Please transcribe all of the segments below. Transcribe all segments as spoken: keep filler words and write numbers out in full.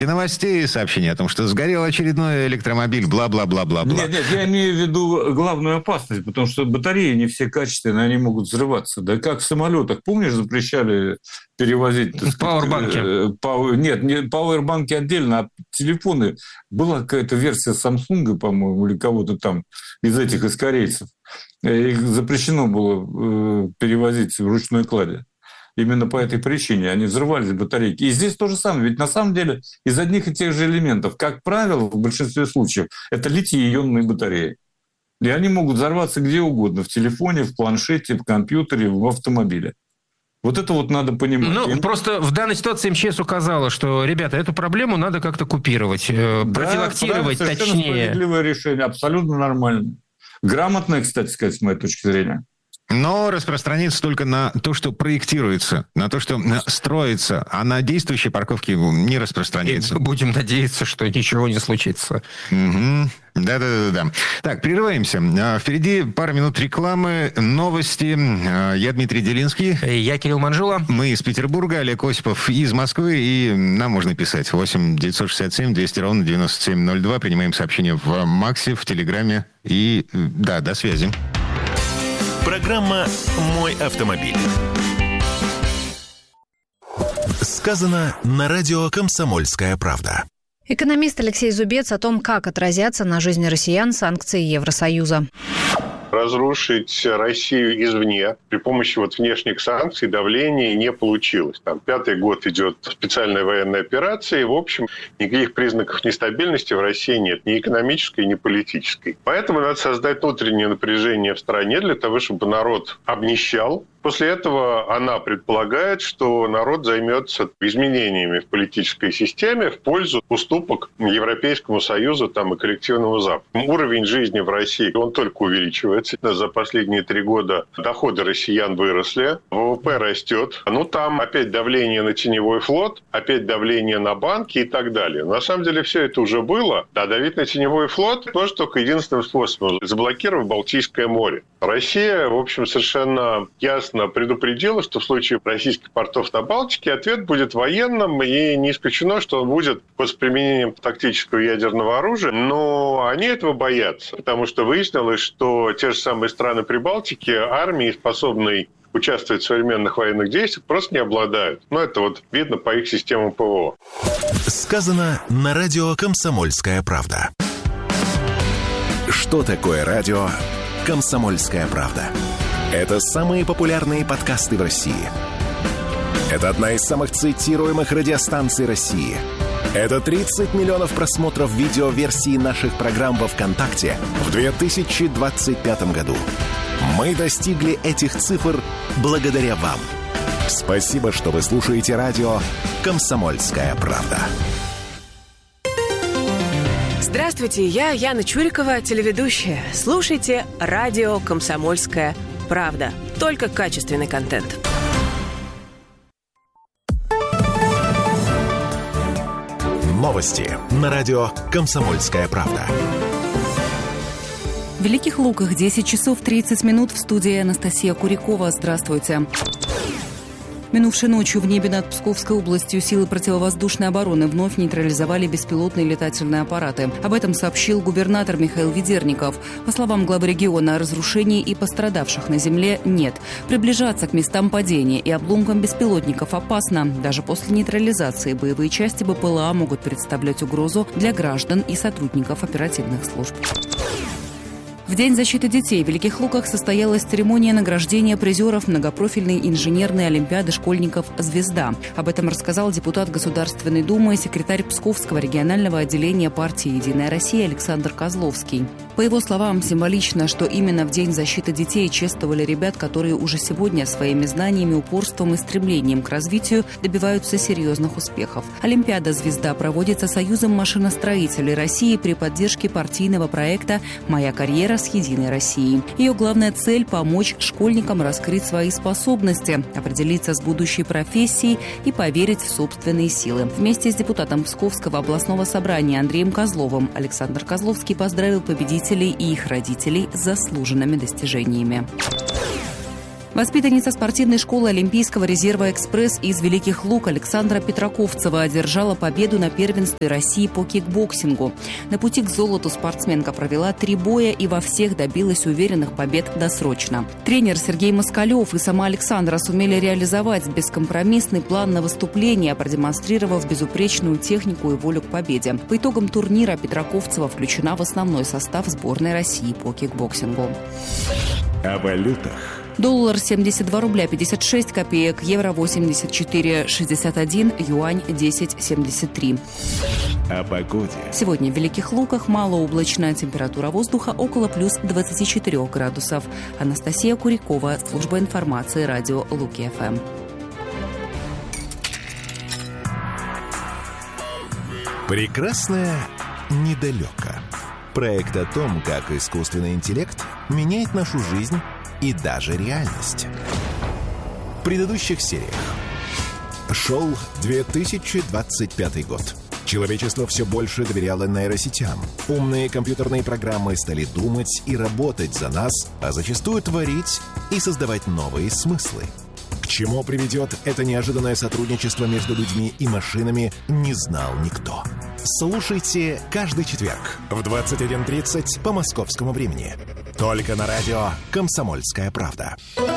новостей сообщение о том, что сгорел очередной электромобиль, бла-бла-бла-бла-бла. Нет, нет, я имею в виду главную опасность, потому что батареи не все качественные, они могут взрываться. Да как в самолетах, помнишь, запрещали перевозить... В пауэрбанке. Пау... Нет, не пауэрбанки отдельно, а телефоны. Была какая-то версия Samsung, по-моему, или кого-то там из этих, из корейцев. Их запрещено было перевозить в ручной кладе. Именно по этой причине они взрывались, батарейки. И здесь то же самое. Ведь на самом деле из одних и тех же элементов, как правило, в большинстве случаев, это литий-ионные батареи. И они могут взорваться где угодно. В телефоне, в планшете, в компьютере, в автомобиле. Вот это вот надо понимать. Ну, И... просто в данной ситуации МЧС указала, что, ребята, эту проблему надо как-то купировать, да, профилактировать точнее. Совершенно справедливое решение, абсолютно нормально. Грамотное, кстати сказать, с моей точки зрения. Но распространится только на то, что проектируется, на то, что строится, а на действующие парковки не распространяется. И будем надеяться, что ничего не случится. Угу. Да-да-да. Так, прерываемся. Впереди пара минут рекламы, новости. Я Дмитрий Делинский. Я Кирилл Манжула. Мы из Петербурга, Олег Осипов из Москвы. И нам можно писать восемь девятьсот шестьдесят семь двести ровно девяносто семь ноль два. Принимаем сообщения в Максе, в Телеграме. И да, до связи. Программа «Мой автомобиль». Сказано на радио «Комсомольская правда». Экономист Алексей Зубец о том, как отразятся на жизни россиян санкции Евросоюза. Разрушить Россию извне при помощи вот внешних санкций, давления не получилось. Там пятый год идет специальная военная операция, и, в общем, никаких признаков нестабильности в России нет, ни экономической, ни политической. Поэтому надо создать внутреннее напряжение в стране для того, чтобы народ обнищал. После этого она предполагает, что народ займется изменениями в политической системе в пользу уступок Европейскому Союзу там, и коллективному Западу. Уровень жизни в России, он только увеличивается. За последние три года доходы россиян выросли, ВВП растет. Ну, там опять давление на теневой флот, опять давление на банки и так далее. На самом деле все это уже было. А давить на теневой флот может только единственным способом – заблокировав Балтийское море. Россия, в общем, совершенно ясно предупредила, что в случае российских портов на Балтике ответ будет военным, и не исключено, что он будет с применением тактического ядерного оружия, но они этого боятся, потому что выяснилось, что те же самые страны Прибалтики армии, способной участвовать в современных военных действиях, просто не обладают. Но это вот видно по их системам ПВО. Сказано на радио «Комсомольская правда». Что такое радио «Комсомольская правда»? Это самые популярные подкасты в России. Это одна из самых цитируемых радиостанций России. Это тридцать миллионов просмотров видеоверсии наших программ во ВКонтакте в две тысячи двадцать пятом году. Мы достигли этих цифр благодаря вам. Спасибо, что вы слушаете радио «Комсомольская правда». Здравствуйте, я Яна Чурикова, телеведущая. Слушайте радио «Комсомольская правда». Только качественный контент. Новости на радио «Комсомольская правда». В Великих Луках десять часов тридцать минут, в студии Анастасия Курякова. Здравствуйте. Минувшей ночью в небе над Псковской областью силы противовоздушной обороны вновь нейтрализовали беспилотные летательные аппараты. Об этом сообщил губернатор Михаил Ведерников. По словам главы региона, разрушений и пострадавших на земле нет. Приближаться к местам падения и обломкам беспилотников опасно. Даже после нейтрализации боевые части БПЛА могут представлять угрозу для граждан и сотрудников оперативных служб. В День защиты детей в Великих Луках состоялась церемония награждения призеров многопрофильной инженерной олимпиады школьников «Звезда». Об этом рассказал депутат Государственной Думы и секретарь Псковского регионального отделения партии «Единая Россия» Александр Козловский. По его словам, символично, что именно в День защиты детей чествовали ребят, которые уже сегодня своими знаниями, упорством и стремлением к развитию добиваются серьезных успехов. Олимпиада «Звезда» проводится Союзом машиностроителей России при поддержке партийного проекта «Моя карьера с Единой Россией». Ее главная цель – помочь школьникам раскрыть свои способности, определиться с будущей профессией и поверить в собственные силы. Вместе с депутатом Псковского областного собрания Андреем Козловым Александр Козловский поздравил победителей и их родителей с заслуженными достижениями. Воспитанница спортивной школы Олимпийского резерва «Экспресс» из Великих Луг Александра Петраковцева одержала победу на первенстве России по кикбоксингу. На пути к золоту спортсменка провела три боя и во всех добилась уверенных побед досрочно. Тренер Сергей Москалев и сама Александра сумели реализовать бескомпромиссный план на выступление, продемонстрировав безупречную технику и волю к победе. По итогам турнира Петраковцева включена в основной состав сборной России по кикбоксингу. О валютах. Доллар семьдесят два рубля пятьдесят шесть копеек, евро восемьдесят четыре шестьдесят один, юань десять семьдесят три. О погоде. Сегодня в Великих Луках малооблачная, температура воздуха около плюс двадцати четырёх градусов. Анастасия Курикова, служба информации, радио Луки-ФМ. Прекрасное недалеко. Проект о том, как искусственный интеллект меняет нашу жизнь и даже реальность. В предыдущих сериях. Шел две тысячи двадцать пятый год. Человечество все больше доверяло нейросетям. Умные компьютерные программы стали думать и работать за нас, а зачастую творить и создавать новые смыслы. К чему приведет это неожиданное сотрудничество между людьми и машинами, не знал никто. Слушайте каждый четверг в двадцать один тридцать по московскому времени. Только на радио «Комсомольская правда».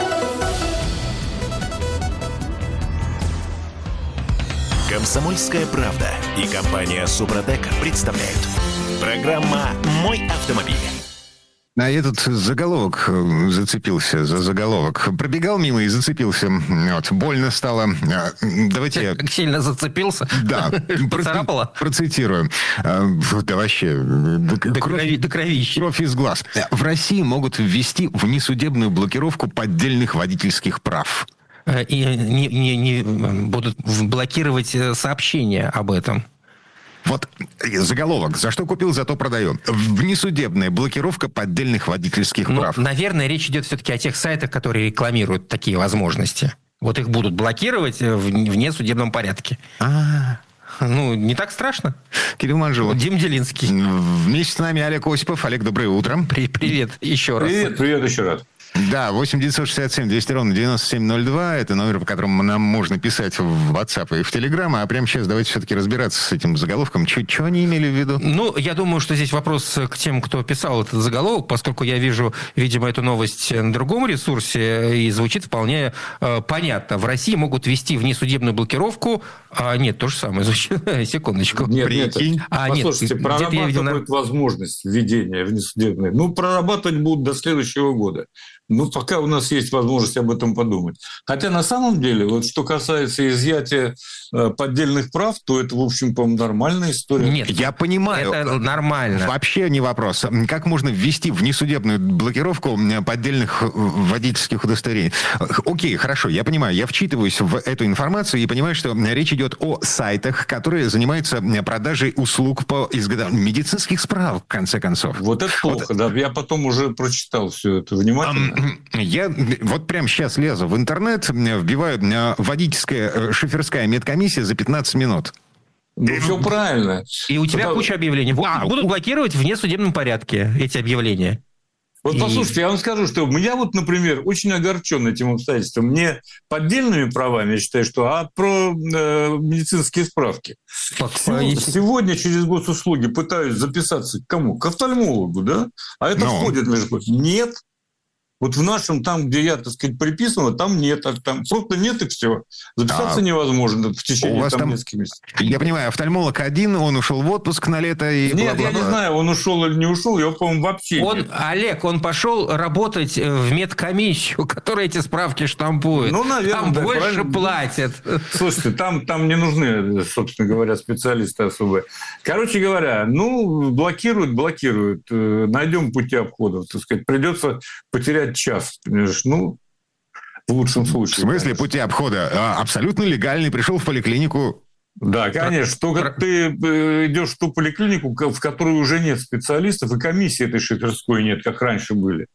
«Комсомольская правда» и компания «Супротек» представляют. Программа «Мой автомобиль». А этот заголовок зацепился за заголовок. Пробегал мимо и зацепился. Вот, больно стало. Давайте я... Как сильно зацепился? Да. Поцарапало? Процитирую. Да вообще... До крови, до кровищи. Кровь из глаз. В России могут ввести внесудебную блокировку поддельных водительских прав. И не, не, не будут блокировать сообщения об этом. Вот заголовок. За что купил, зато продаю. Внесудебная блокировка поддельных водительских ну, прав. Наверное, речь идет все-таки о тех сайтах, которые рекламируют такие возможности. Вот их будут блокировать в внесудебном порядке. А, ну, не так страшно. Кирилл Манжулов. Дим Делинский. Вместе с нами Олег Осипов. Олег, доброе утро. При- привет еще раз. Привет, привет еще раз. Да, восемь девятьсот шестьдесят семь двести ровно девяносто семь ноль два. Это номер, по которому нам можно писать в WhatsApp и в Telegram. А прямо сейчас давайте все-таки разбираться с этим заголовком. Что они имели в виду? Ну, я думаю, что здесь вопрос к тем, кто писал этот заголовок, поскольку я вижу, видимо, эту новость на другом ресурсе, и звучит вполне э, понятно. В России могут ввести внесудебную блокировку. А, нет, то же самое звучит. Секундочку. Нет, нет. А, Послушайте, нет, прорабатывают видел... возможность введения внесудебной. Ну, прорабатывать будут до следующего года. Ну, пока у нас есть возможность об этом подумать. Хотя, на самом деле, вот что касается изъятия э, поддельных прав, то это, в общем, по-моему, нормальная история. Нет, я понимаю. Это нормально. Вообще не вопрос. Как можно ввести внесудебную блокировку поддельных водительских удостоверений? Окей, хорошо, я понимаю. Я вчитываюсь в эту информацию и понимаю, что речь идет о сайтах, которые занимаются продажей услуг по изготовлению медицинских справок, в конце концов. Вот это плохо, вот. Да. Я потом уже прочитал все это внимательно. Я вот прямо сейчас лезу в интернет, вбиваю водительская шоферская медкомиссия за пятнадцать минут. Ну, все правильно. И у тебя Потому... куча объявлений. А, будут блокировать в внесудебном порядке эти объявления. Вот и... послушайте, я вам скажу, что меня вот, например, очень огорчен этим обстоятельством. Мне поддельными правами, я считаю, что, а про э, медицинские справки. Сегодня, сегодня через госуслуги пытаюсь записаться к кому? К офтальмологу, да? А это Но. входит, между прочим. Нет. Вот в нашем, там, где я, так сказать, приписан, там нет. Там просто нет, и все. Записаться а невозможно в течение там, там нескольких месяцев. Я понимаю, офтальмолог один, он ушел в отпуск на лето. И нет, я не знаю, он ушел или не ушел, его, по-моему, вообще он, нет. Олег, он пошел работать в медкомиссию, которая эти справки штампует. Ну, наверное, там да, больше правильно. платят. Слушайте, там, там не нужны, собственно говоря, специалисты особые. Короче говоря, ну, блокируют, блокируют. Найдем пути обхода, так сказать. Придется потерять час, понимаешь, ну, в лучшем случае. В смысле конечно. Пути обхода? А, абсолютно легальный, пришел в поликлинику. Да, конечно. Только ты идешь в ту поликлинику, в которой уже нет специалистов, и комиссии этой шоферской нет, как раньше были.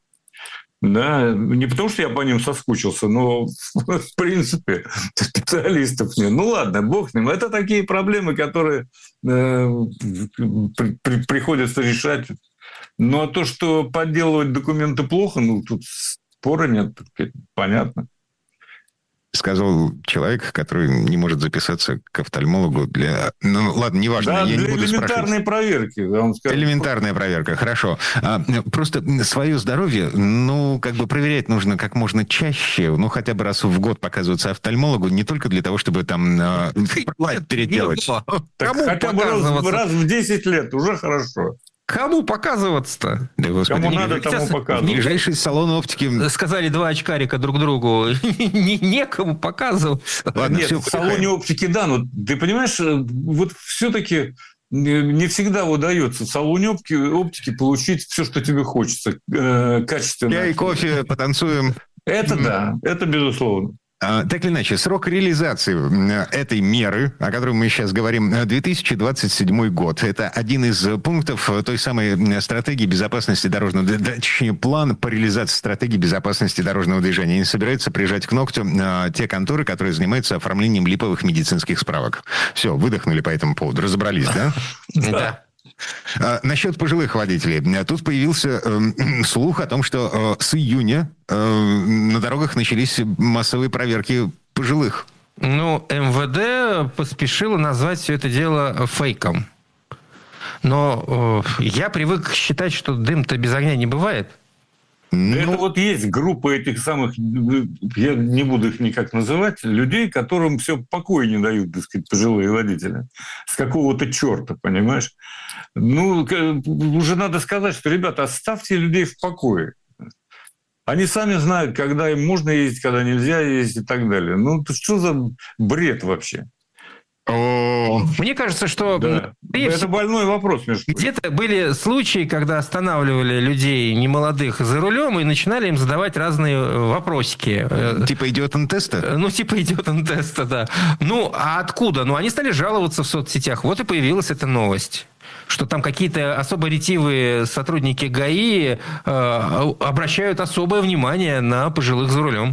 Да, не потому что я по ним соскучился, но в принципе специалистов нет. Ну ладно, бог с ним. Это такие проблемы, которые э, при, при, приходится решать. Ну, а то, что подделывать документы плохо, ну, тут спора нет, понятно. Сказал человек, который не может записаться к офтальмологу для... Ну, ладно, неважно, да, я не буду элементарные спрашивать. проверки. Я вам скажу. Элементарная проверка, хорошо. А, просто свое здоровье, ну, как бы проверять нужно как можно чаще, ну, хотя бы раз в год показываться офтальмологу, не только для того, чтобы там а, переделать. Так хотя бы раз, раз в десять лет, уже хорошо. Кому показываться-то? Да, господи, Кому не, надо, тому показывать. Ближайший салон оптики... Сказали два очкарика друг другу. Некому показываться. Ладно, нет, все, в салоне оптики, да, но ты понимаешь, вот все-таки не всегда удается в салоне оптики, оптики получить все, что тебе хочется, э, качественно. Чай, кофе, потанцуем. Это да, это безусловно. Так или иначе, срок реализации этой меры, о которой мы сейчас говорим, две тысячи двадцать седьмой год. Это один из пунктов той самой стратегии безопасности дорожного движения, точнее, план по реализации стратегии безопасности дорожного движения. Они собираются прижать к ногтю те конторы, которые занимаются оформлением липовых медицинских справок. Все, выдохнули по этому поводу. Разобрались, да? Да. А, насчет пожилых водителей. Тут появился э, слух о том, что э, с июня э, на дорогах начались массовые проверки пожилых. Ну, эм вэ дэ поспешило назвать все это дело фейком. Но э, я привык считать, что дым-то без огня не бывает. Ну, это вот есть группа этих самых, я не буду их никак называть, людей, которым все покоя не дают, так сказать, пожилые водители. С какого-то черта, понимаешь? Ну, уже надо сказать, что, ребята, оставьте людей в покое. Они сами знают, когда им можно ездить, когда нельзя ездить и так далее. Ну, что за бред вообще? Мне кажется, что... Да. Это больной вопрос, между прочим. Где-то были случаи, когда останавливали людей немолодых за рулем и начинали им задавать разные вопросики. Типа идиотен-теста? Ну, типа идиотен-теста, да. Ну, а откуда? Ну, они стали жаловаться в соцсетях. Вот и появилась эта новость. Что там какие-то особо ретивые сотрудники ГАИ э, обращают особое внимание на пожилых за рулем.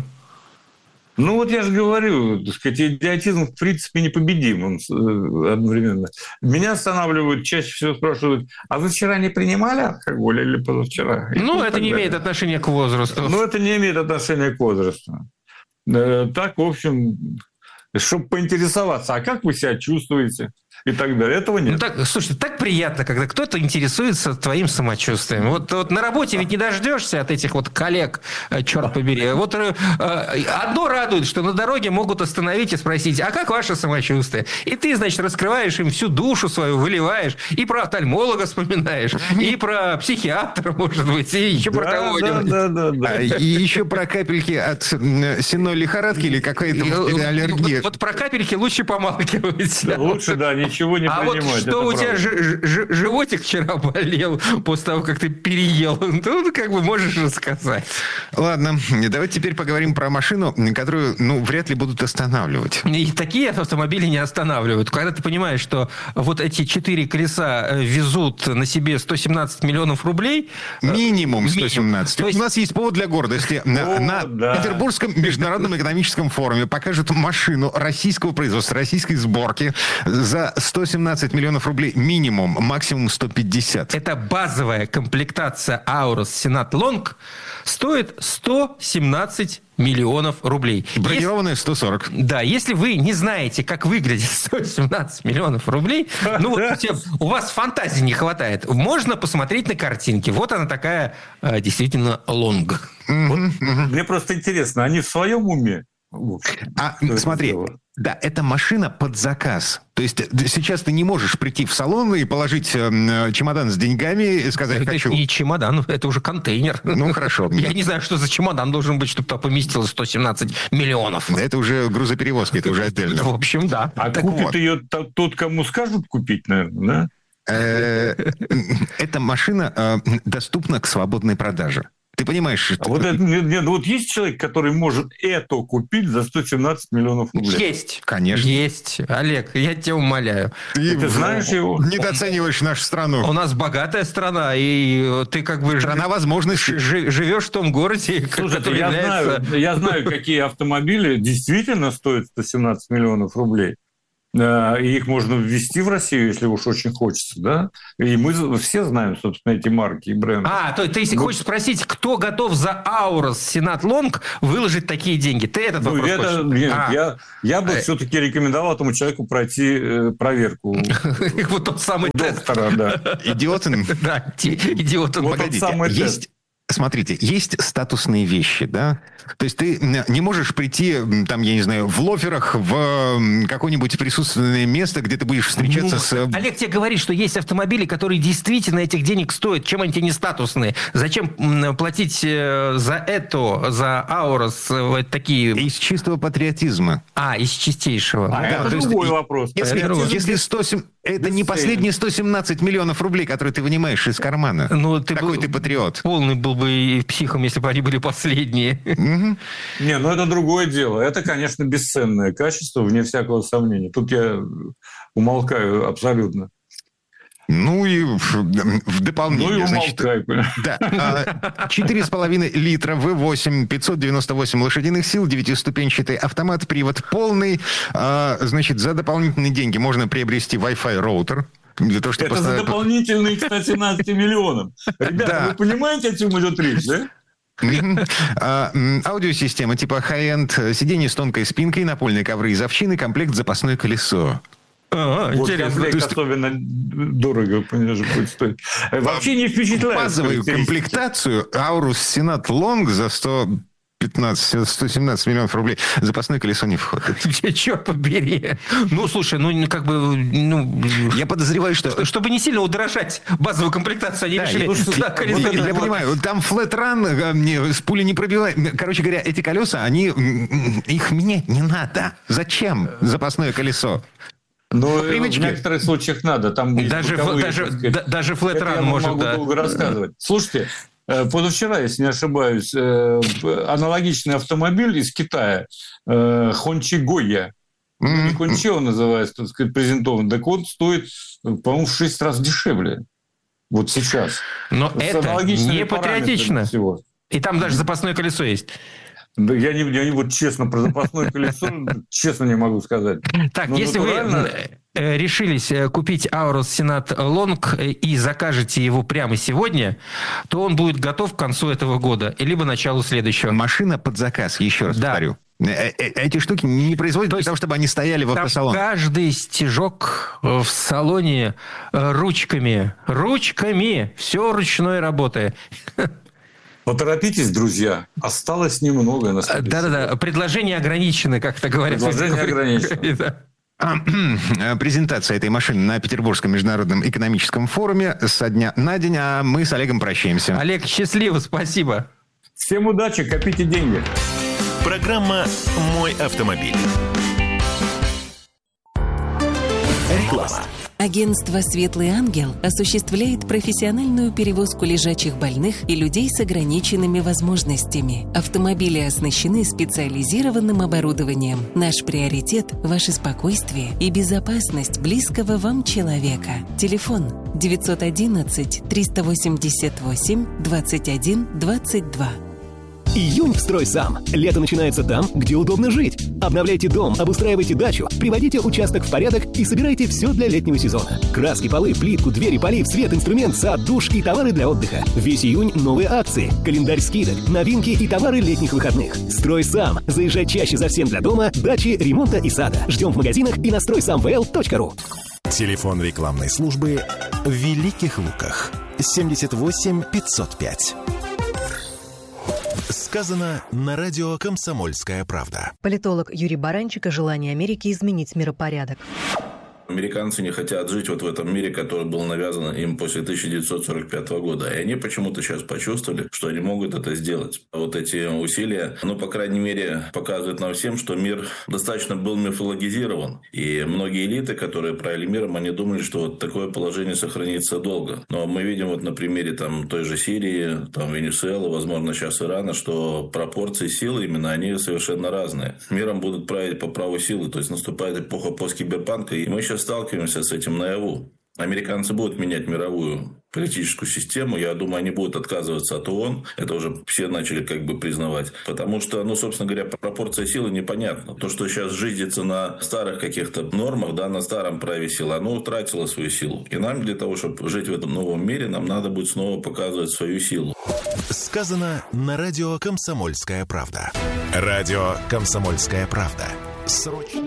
Ну, вот я же говорю, так сказать, идиотизм в принципе непобедим он одновременно. Меня останавливают, чаще всего спрашивают, а вы вчера не принимали алкоголь или позавчера? И ну, это не имеет отношения к возрасту. Ну, это не имеет отношения к возрасту. Так, в общем, чтобы поинтересоваться, а как вы себя чувствуете? И так далее. Этого нет. Ну, так, слушай, так приятно, когда кто-то интересуется твоим самочувствием. Вот, вот на работе ведь не дождешься от этих вот коллег, черт побери. Вот э, одно радует, что на дороге могут остановить и спросить, а как ваше самочувствие? И ты, значит, раскрываешь им всю душу свою, выливаешь, и про офтальмолога вспоминаешь, и про психиатра, может быть, и еще да, про кого-нибудь. Да, да, да, да. И еще про капельки от сенной лихорадки или какой-то аллергии. Вот, вот про капельки лучше помалкивать. Да, лучше, да, ничего. Ничего не а принимать, вот что у правда. тебя ж, ж, животик вчера болел после того, как ты переел, ну, как бы можешь рассказать. Ладно, давайте теперь поговорим про машину, которую, ну, вряд ли будут останавливать. И такие автомобили не останавливают. Когда ты понимаешь, что вот эти четыре колеса везут на себе сто семнадцать миллионов рублей... Минимум сто семнадцать. Есть... У нас есть повод для гордости. О, на на да. Петербургском международном экономическом форуме покажут машину российского производства, российской сборки за сто семнадцать миллионов рублей минимум, максимум сто пятьдесят. Это базовая комплектация Аурус Сенат Лонг стоит сто семнадцать миллионов рублей. Бронированная сто сорок. Да, если вы не знаете, как выглядит сто семнадцать миллионов рублей, ну вот у вас фантазии не хватает. Можно посмотреть на картинки. Вот она такая действительно Лонг. Мне просто интересно, они в своем уме? А, смотри, да, это машина под заказ. То есть сейчас ты не можешь прийти в салон и положить э, чемодан с деньгами и сказать это «хочу». Это не чемодан, это уже контейнер. Ну, хорошо. Я не знаю, что за чемодан должен быть, чтобы туда поместилось сто семнадцать миллионов. Это уже грузоперевозки, это уже отдельно. В общем, да. А так купит вот. ее тот, кому скажут купить, наверное, да? Эта машина доступна к свободной продаже. Ты понимаешь, что... А вот, это, нет, нет, вот есть человек, который может это купить за сто семнадцать миллионов рублей? Есть. Конечно. Есть. Олег, я тебя умоляю. Ты, ты знаешь его? Недооцениваешь нашу страну. У нас богатая страна, и ты как бы... Страна возможностей. Живешь в том городе, Слушайте, который я, является... знаю, я знаю, какие автомобили действительно стоят сто семнадцать миллионов рублей. И их можно ввести в Россию, если уж очень хочется, да? И мы все знаем, собственно, эти марки и бренды. А, то ты, если ну, хочешь спросить, кто готов за Аурос Сенат Лонг выложить такие деньги? Ты этот вопрос ну, это, хочешь? Нет, а. я, я бы а. все-таки рекомендовал этому человеку пройти э, проверку. Вот тот самый доктора, да. Идиот. Да, идиот. Погодите, есть... Смотрите, есть статусные вещи, да? То есть ты не можешь прийти, там, я не знаю, в лоферах в какое-нибудь присутственное место, где ты будешь встречаться ну, с... Олег тебе говорит, что есть автомобили, которые действительно этих денег стоят. Чем они не статусные? Зачем платить за это, за Аурос, такие... Из чистого патриотизма. А, из чистейшего. А, да, это другой вопрос. Если, это если сто семь... Это не последние сто семнадцать миллионов рублей, которые ты вынимаешь из кармана. Ну, ты Такой был, ты патриот. Полный был бы и психом, если бы они были последние. Mm-hmm. Не, ну это другое дело. Это, конечно, бесценное качество, вне всякого сомнения. Тут я умолкаю абсолютно. Ну и в, в дополнение. Ну и умолкай. Значит, да, четыре с половиной литра вэ восемь, пятьсот девяносто восемь лошадиных сил, девятиступенчатый автомат, привод полный. А, значит, за дополнительные деньги можно приобрести Wi-Fi роутер. Для того, чтобы это постоянно... за дополнительные, кстати, семнадцать миллионов. Ребята, да. Вы понимаете, о чем идет речь, да? а, аудиосистема типа high-end, сиденье с тонкой спинкой, напольные ковры из овчины, комплект запасное колесо. А, вот интересно. Комплект есть... особенно дорого, понимаешь, будет стоить. Вообще не впечатляет. Базовую комплектацию Аурус Сенат Лонг за сто пятнадцать, сто семнадцать миллионов рублей запасное колесо не входит. Черт побери. Ну, слушай, ну, как бы... Ну, я подозреваю, что... Чтобы не сильно удорожать базовую комплектацию, они да, решили... Я, да, колесо, я, я, я понимаю, там флэт-ран с пули не пробивает. Короче говоря, эти колеса, они... Их менять не надо. Зачем запасное колесо? Но в некоторых случаях надо. Там даже боковые, даже, да, даже флэт-ран может... могу да. долго рассказывать. Слушайте, позавчера, если не ошибаюсь, аналогичный автомобиль из Китая, Хончи Гойя, mm-hmm. не Хончи он называется, так сказать, презентован, так он стоит, по-моему, в шесть раз дешевле. Вот сейчас. Но с это не патриотично. Всего. И там даже запасное колесо есть. Да я не, я не вот честно про запасное колесо честно не могу сказать. Так, но если натурально... вы решились купить Аурус Сенат Лонг и закажете его прямо сегодня, то он будет готов к концу этого года, либо началу следующего. Машина под заказ, еще раз да. повторю. Эти штуки не производят для того, чтобы они стояли в автосалоне. Каждый стежок в салоне ручками, ручками, все ручной работы. Поторопитесь, друзья. Осталось немного. Да-да-да. Предложения ограничены, как это говорят. Предложения ограничены. Презентация этой машины на Петербургском международном экономическом форуме со дня на день, а мы с Олегом прощаемся. Олег, счастливо, спасибо. Всем удачи, копите деньги. Программа «Мой автомобиль». Реклама. Агентство «Светлый ангел» осуществляет профессиональную перевозку лежачих больных и людей с ограниченными возможностями. Автомобили оснащены специализированным оборудованием. Наш приоритет – ваше спокойствие и безопасность близкого вам человека. Телефон девятьсот одиннадцать триста восемьдесят восемь двадцать один двадцать два. Июнь в «Строй сам». Лето начинается там, где удобно жить. Обновляйте дом, обустраивайте дачу, приводите участок в порядок и собирайте все для летнего сезона. Краски, полы, плитку, двери, полив, свет, инструмент, сад, душ и товары для отдыха. Весь июнь новые акции, календарь скидок, новинки и товары летних выходных. «Строй сам». Заезжай чаще за всем для дома, дачи, ремонта и сада. Ждем в магазинах и на строй сам вэ эл точка ру. Телефон рекламной службы в Великих Луках. семьдесят восемь пятьсот пять. Сказано на радио «Комсомольская правда». Политолог Юрий Баранчик о желании Америки изменить миропорядок. Американцы не хотят жить вот в этом мире, который был навязан им после тысяча девятьсот сорок пятого года. И они почему-то сейчас почувствовали, что они могут это сделать. Вот эти усилия, ну, по крайней мере, показывают нам всем, что мир достаточно был мифологизирован. И многие элиты, которые правили миром, они думали, что вот такое положение сохранится долго. Но мы видим вот на примере там, той же Сирии, там, Венесуэлы, возможно, сейчас Ирана, что пропорции силы именно, они совершенно разные. Миром будут править по праву силы. То есть наступает эпоха посткиберпанка, и мы сейчас сталкиваемся с этим наяву. Американцы будут менять мировую политическую систему. Я думаю, они будут отказываться от ООН. Это уже все начали как бы признавать. Потому что, ну, собственно говоря, пропорция силы непонятна. То, что сейчас жизнится на старых каких-то нормах, да, на старом праве силы, оно утратило свою силу. И нам для того, чтобы жить в этом новом мире, нам надо будет снова показывать свою силу. Сказано на радио «Комсомольская правда». Радио «Комсомольская правда». Срочно.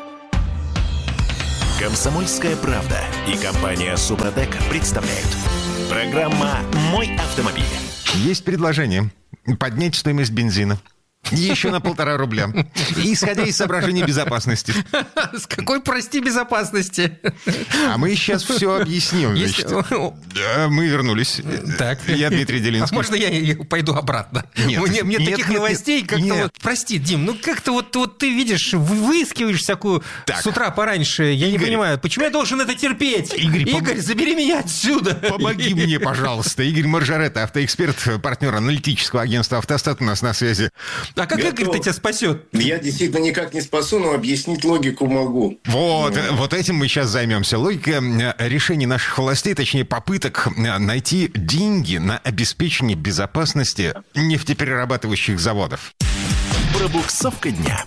«Комсомольская правда» и компания «Супротек» представляют. Программа «Мой автомобиль». Есть предложение поднять стоимость бензина еще на полтора рубля. Исходя из соображений безопасности. С какой, прости, безопасности? А мы сейчас все объясним. Если... Да, мы вернулись. Так. Я Дмитрий Делинский. А можно я пойду обратно? Нет. Мне, мне нет, таких нет, новостей как-то нет. вот... Прости, Дим, ну как-то вот, вот ты видишь, выискиваешь всякую так. С утра пораньше. Я Игорь, не понимаю, почему я должен это терпеть? Игорь, Игорь пом... забери меня отсюда. Помоги мне, пожалуйста. Игорь Маржаретта, автоэксперт, партнер аналитического агентства «Автостат» у нас на связи. А как Готов. Игорь-то тебя спасет? Я действительно никак не спасу, но объяснить логику могу. Вот, ну. вот этим мы сейчас займемся. Логика решений наших властей, точнее попыток найти деньги на обеспечение безопасности нефтеперерабатывающих заводов. Пробуксовка дня.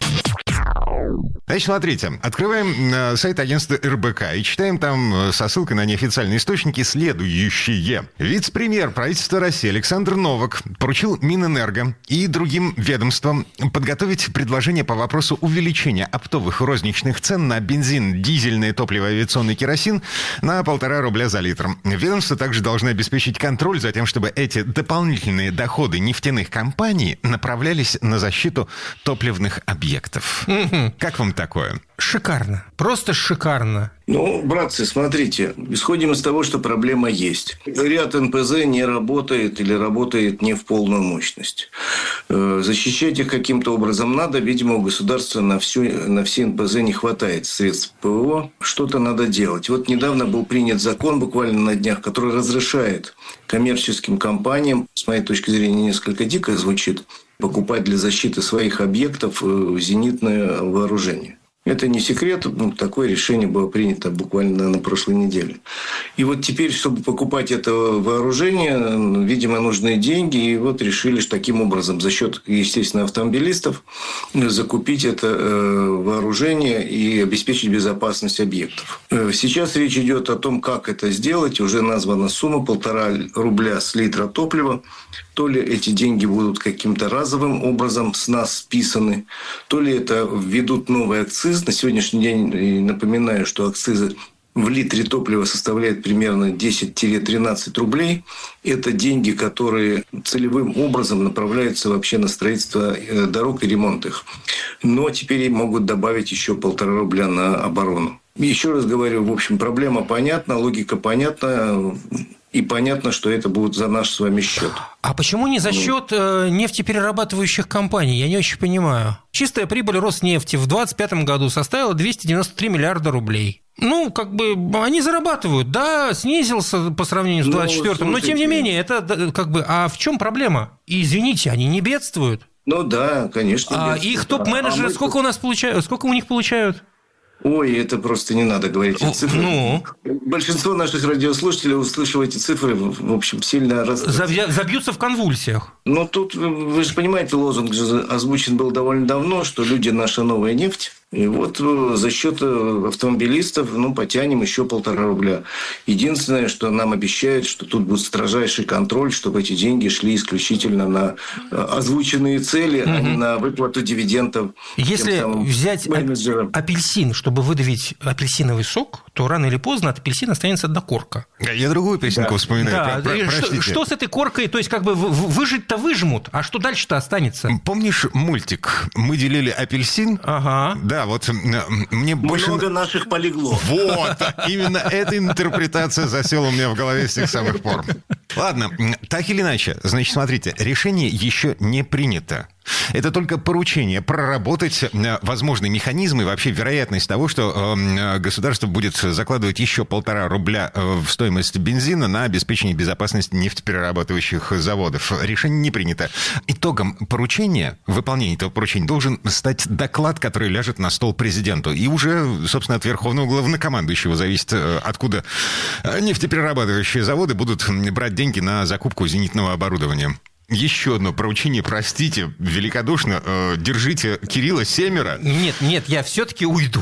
Значит, смотрите, открываем сайт агентства эр бэ ка и читаем там со ссылкой на неофициальные источники следующее. Вице-премьер правительства России Александр Новак поручил Минэнерго и другим ведомствам подготовить предложение по вопросу увеличения оптовых и розничных цен на бензин, дизельное топливо, авиационный керосин на полтора рубля за литр. Ведомство также должно обеспечить контроль за тем, чтобы эти дополнительные доходы нефтяных компаний направлялись на защиту топливных объектов. Как вам такое? Шикарно. Просто шикарно. Ну, братцы, смотрите, исходим из того, что проблема есть. Ряд эн пэ зэ не работает или работает не в полную мощность. Защищать их каким-то образом надо. Видимо, у государства на, всю, на все эн пэ зэ не хватает средств пэ вэ о. Что-то надо делать. Вот недавно был принят закон, буквально на днях, который разрешает коммерческим компаниям, с моей точки зрения, несколько дико звучит, покупать для защиты своих объектов зенитное вооружение. Это не секрет, ну, такое решение было принято буквально на прошлой неделе. И вот теперь, чтобы покупать это вооружение, видимо, нужны деньги. И вот решили что таким образом за счет, естественно, автомобилистов закупить это вооружение и обеспечить безопасность объектов. Сейчас речь идет о том, как это сделать. Уже названа сумма полтора рубля с литра топлива. То ли эти деньги будут каким-то разовым образом с нас списаны, то ли это введут новый акциз. На сегодняшний день напоминаю, что акцизы в литре топлива составляют примерно десять-тринадцать рублей. Это деньги, которые целевым образом направляются вообще на строительство дорог и ремонт их. Но теперь могут добавить еще полтора рубля на оборону. Еще раз говорю, в общем, проблема понятна, логика понятна. И понятно, что это будет за наш с вами счет. А почему не за счет э, нефтеперерабатывающих компаний? Я не очень понимаю. Чистая прибыль Роснефти в двадцать пятом году составила двести девяносто три миллиарда рублей. Ну, как бы, они зарабатывают. Да, снизился по сравнению с двадцать четвёртым, но, тем не менее, это как бы... А в чем проблема? И, извините, они не бедствуют. Ну, да, конечно. А их топ-менеджеры, а сколько у нас получают? Сколько у них получают? Ой, это просто не надо говорить эти цифры. Ну? Большинство наших радиослушателей, услышав эти цифры, в общем, сильно... Раз... Забьются в конвульсиях. Ну, тут, вы же понимаете, лозунг же озвучен был довольно давно, что люди – наша новая нефть. И вот за счет автомобилистов, ну, потянем еще полтора рубля. Единственное, что нам обещают, что тут будет строжайший контроль, чтобы эти деньги шли исключительно на озвученные цели, угу. а не на выплату дивидендов. Если взять менеджерам. Апельсин, чтобы выдавить апельсиновый сок, то рано или поздно от апельсина останется одна корка. Я другую песенку да. вспоминаю. Да. Про, что, что с этой коркой? То есть, как бы выжить-то выжмут, а что дальше-то останется? Помнишь мультик? Мы делили апельсин. Ага. Да, вот мне больше... Много наших полегло. Вот, именно эта интерпретация засела у меня в голове с тех самых пор. Ладно, так или иначе, значит, смотрите, решение еще не принято. Это только поручение проработать возможные механизмы, вообще вероятность того, что государство будет закладывать еще полтора рубля в стоимость бензина на обеспечение безопасности нефтеперерабатывающих заводов. Решение не принято. Итогом поручения, выполнения этого поручения должен стать доклад, который ляжет на стол президенту. И уже, собственно, от верховного главнокомандующего зависит, откуда нефтеперерабатывающие заводы будут брать деньги на закупку зенитного оборудования. Еще одно поручение, простите, великодушно, э, держите Кирилла Семера. Нет, нет, я все-таки уйду.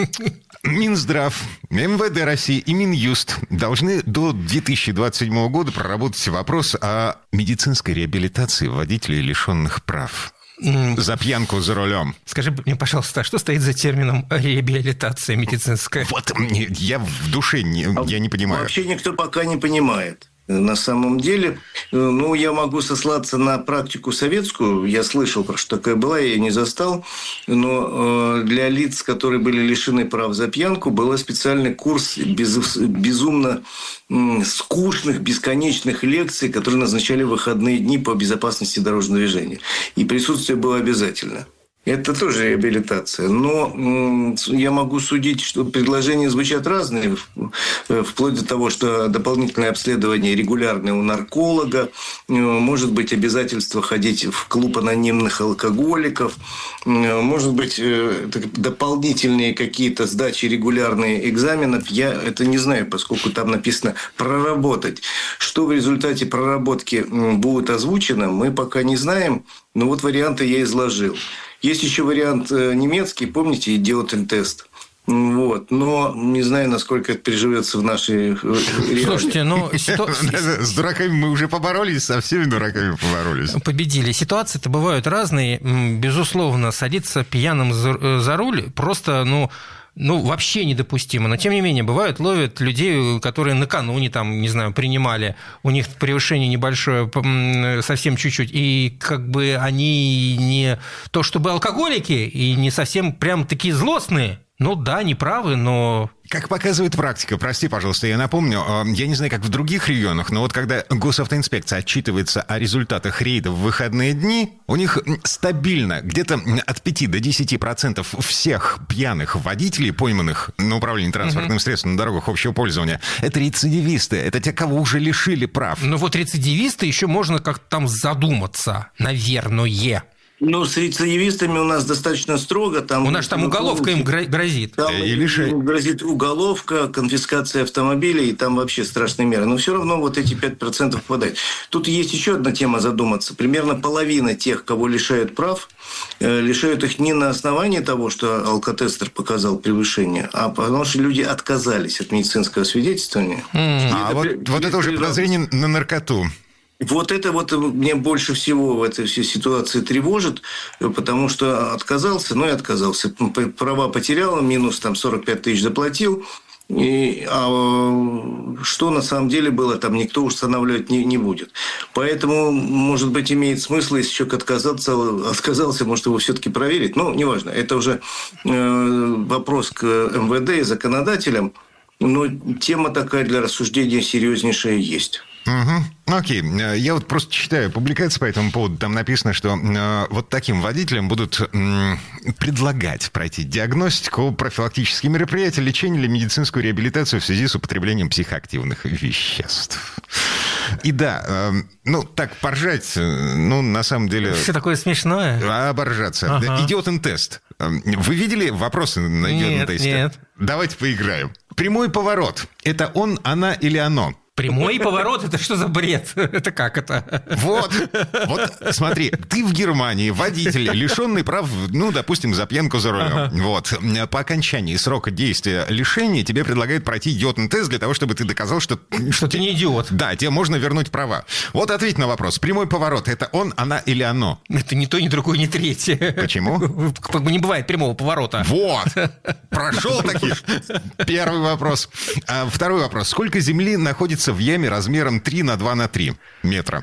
Минздрав, эм вэ дэ России и Минюст должны до две тысячи двадцать седьмого года проработать вопрос о медицинской реабилитации водителей, лишенных прав. За пьянку за рулем. Скажи мне, пожалуйста, а что стоит за термином реабилитация медицинская? Вот я в душе не, я не понимаю. Вообще никто пока не понимает. На самом деле, ну, я могу сослаться на практику советскую. Я слышал, что такая была, я ее не застал. Но для лиц, которые были лишены прав за пьянку, был специальный курс без, безумно скучных, бесконечных лекций, которые назначали в выходные дни по безопасности дорожного движения. И присутствие было обязательно. Это тоже реабилитация. Но я могу судить, что предложения звучат разные, вплоть до того, что дополнительное обследование регулярное у нарколога, может быть, обязательство ходить в клуб анонимных алкоголиков, может быть, дополнительные какие-то сдачи регулярные экзаменов. Я это не знаю, поскольку там написано «проработать». Что в результате проработки будет озвучено, мы пока не знаем. Но вот варианты я изложил. Есть еще вариант немецкий, помните, идиотен-тест. Вот. Но не знаю, насколько это приживется в нашей реалии. Слушайте, ну... С дураками мы уже поборолись, со всеми дураками поборолись. Победили. Ситуации-то бывают разные. Безусловно, садиться пьяным за руль просто, ну... Ну, вообще недопустимо. Но, тем не менее, бывают, ловят людей, которые накануне, там, не знаю, принимали, у них превышение небольшое, совсем чуть-чуть, и как бы они не то чтобы алкоголики, и не совсем прям такие злостные. Ну да, неправы, но... Как показывает практика, прости, пожалуйста, я напомню, я не знаю, как в других регионах, но вот когда госавтоинспекция отчитывается о результатах рейдов в выходные дни, у них стабильно где-то от пяти до десяти процентов всех пьяных водителей, пойманных на управлении транспортным uh-huh. средством на дорогах общего пользования, это рецидивисты, это те, кого уже лишили прав. Ну вот рецидивисты еще можно как-то там задуматься, наверное. Ну, с рецидивистами у нас достаточно строго. Там, у нас там уголовка им грозит. Там Или им грозит уголовка, конфискация автомобилей, и там вообще страшные меры. Но все равно вот эти пять процентов попадают. Тут есть еще одна тема задуматься. Примерно половина тех, кого лишают прав, лишают их не на основании того, что алкотестер показал превышение, а потому что люди отказались от медицинского свидетельствования. Mm. А это, вот, при... вот это уже подозрение на наркоту. Вот это вот меня больше всего в этой всей ситуации тревожит, потому что отказался, ну и отказался. Права потерял, минус там сорок пять тысяч заплатил. И, а что на самом деле было, там никто устанавливать не, не будет. Поэтому, может быть, имеет смысл, если человек отказался, отказался, может, его все-таки проверить. Ну, неважно, это уже э, вопрос к эм вэ дэ и законодателям. Но тема такая для рассуждения серьезнейшая есть. Угу. Окей. Я вот просто читаю публикации по этому поводу. Там написано, что э, вот таким водителям будут э, предлагать пройти диагностику, профилактические мероприятия, лечение или медицинскую реабилитацию в связи с употреблением психоактивных веществ. И да, э, ну, так поржать, ну, на самом деле... Все такое смешное. Оборжаться. Ага. Идиотен-тест. Вы видели вопросы на идиотен-тесте? Нет, нет. Давайте поиграем. Прямой поворот. Это он, она или оно? Прямой поворот? Это что за бред? Это как это? Вот, вот, смотри, ты в Германии, водитель, лишенный прав, ну, допустим, за пьянку за рулем. Ага. Вот. По окончании срока действия лишения тебе предлагают пройти идиотен-тест для того, чтобы ты доказал, что... Что ты не идиот. Да, тебе можно вернуть права. Вот ответь на вопрос. Прямой поворот, это он, она или оно? Это ни то, ни другое, ни третье. Почему? Не бывает прямого поворота. Вот. Прошел таки. Первый вопрос. А второй вопрос. Сколько земли находится в яме размером три на два на три метра?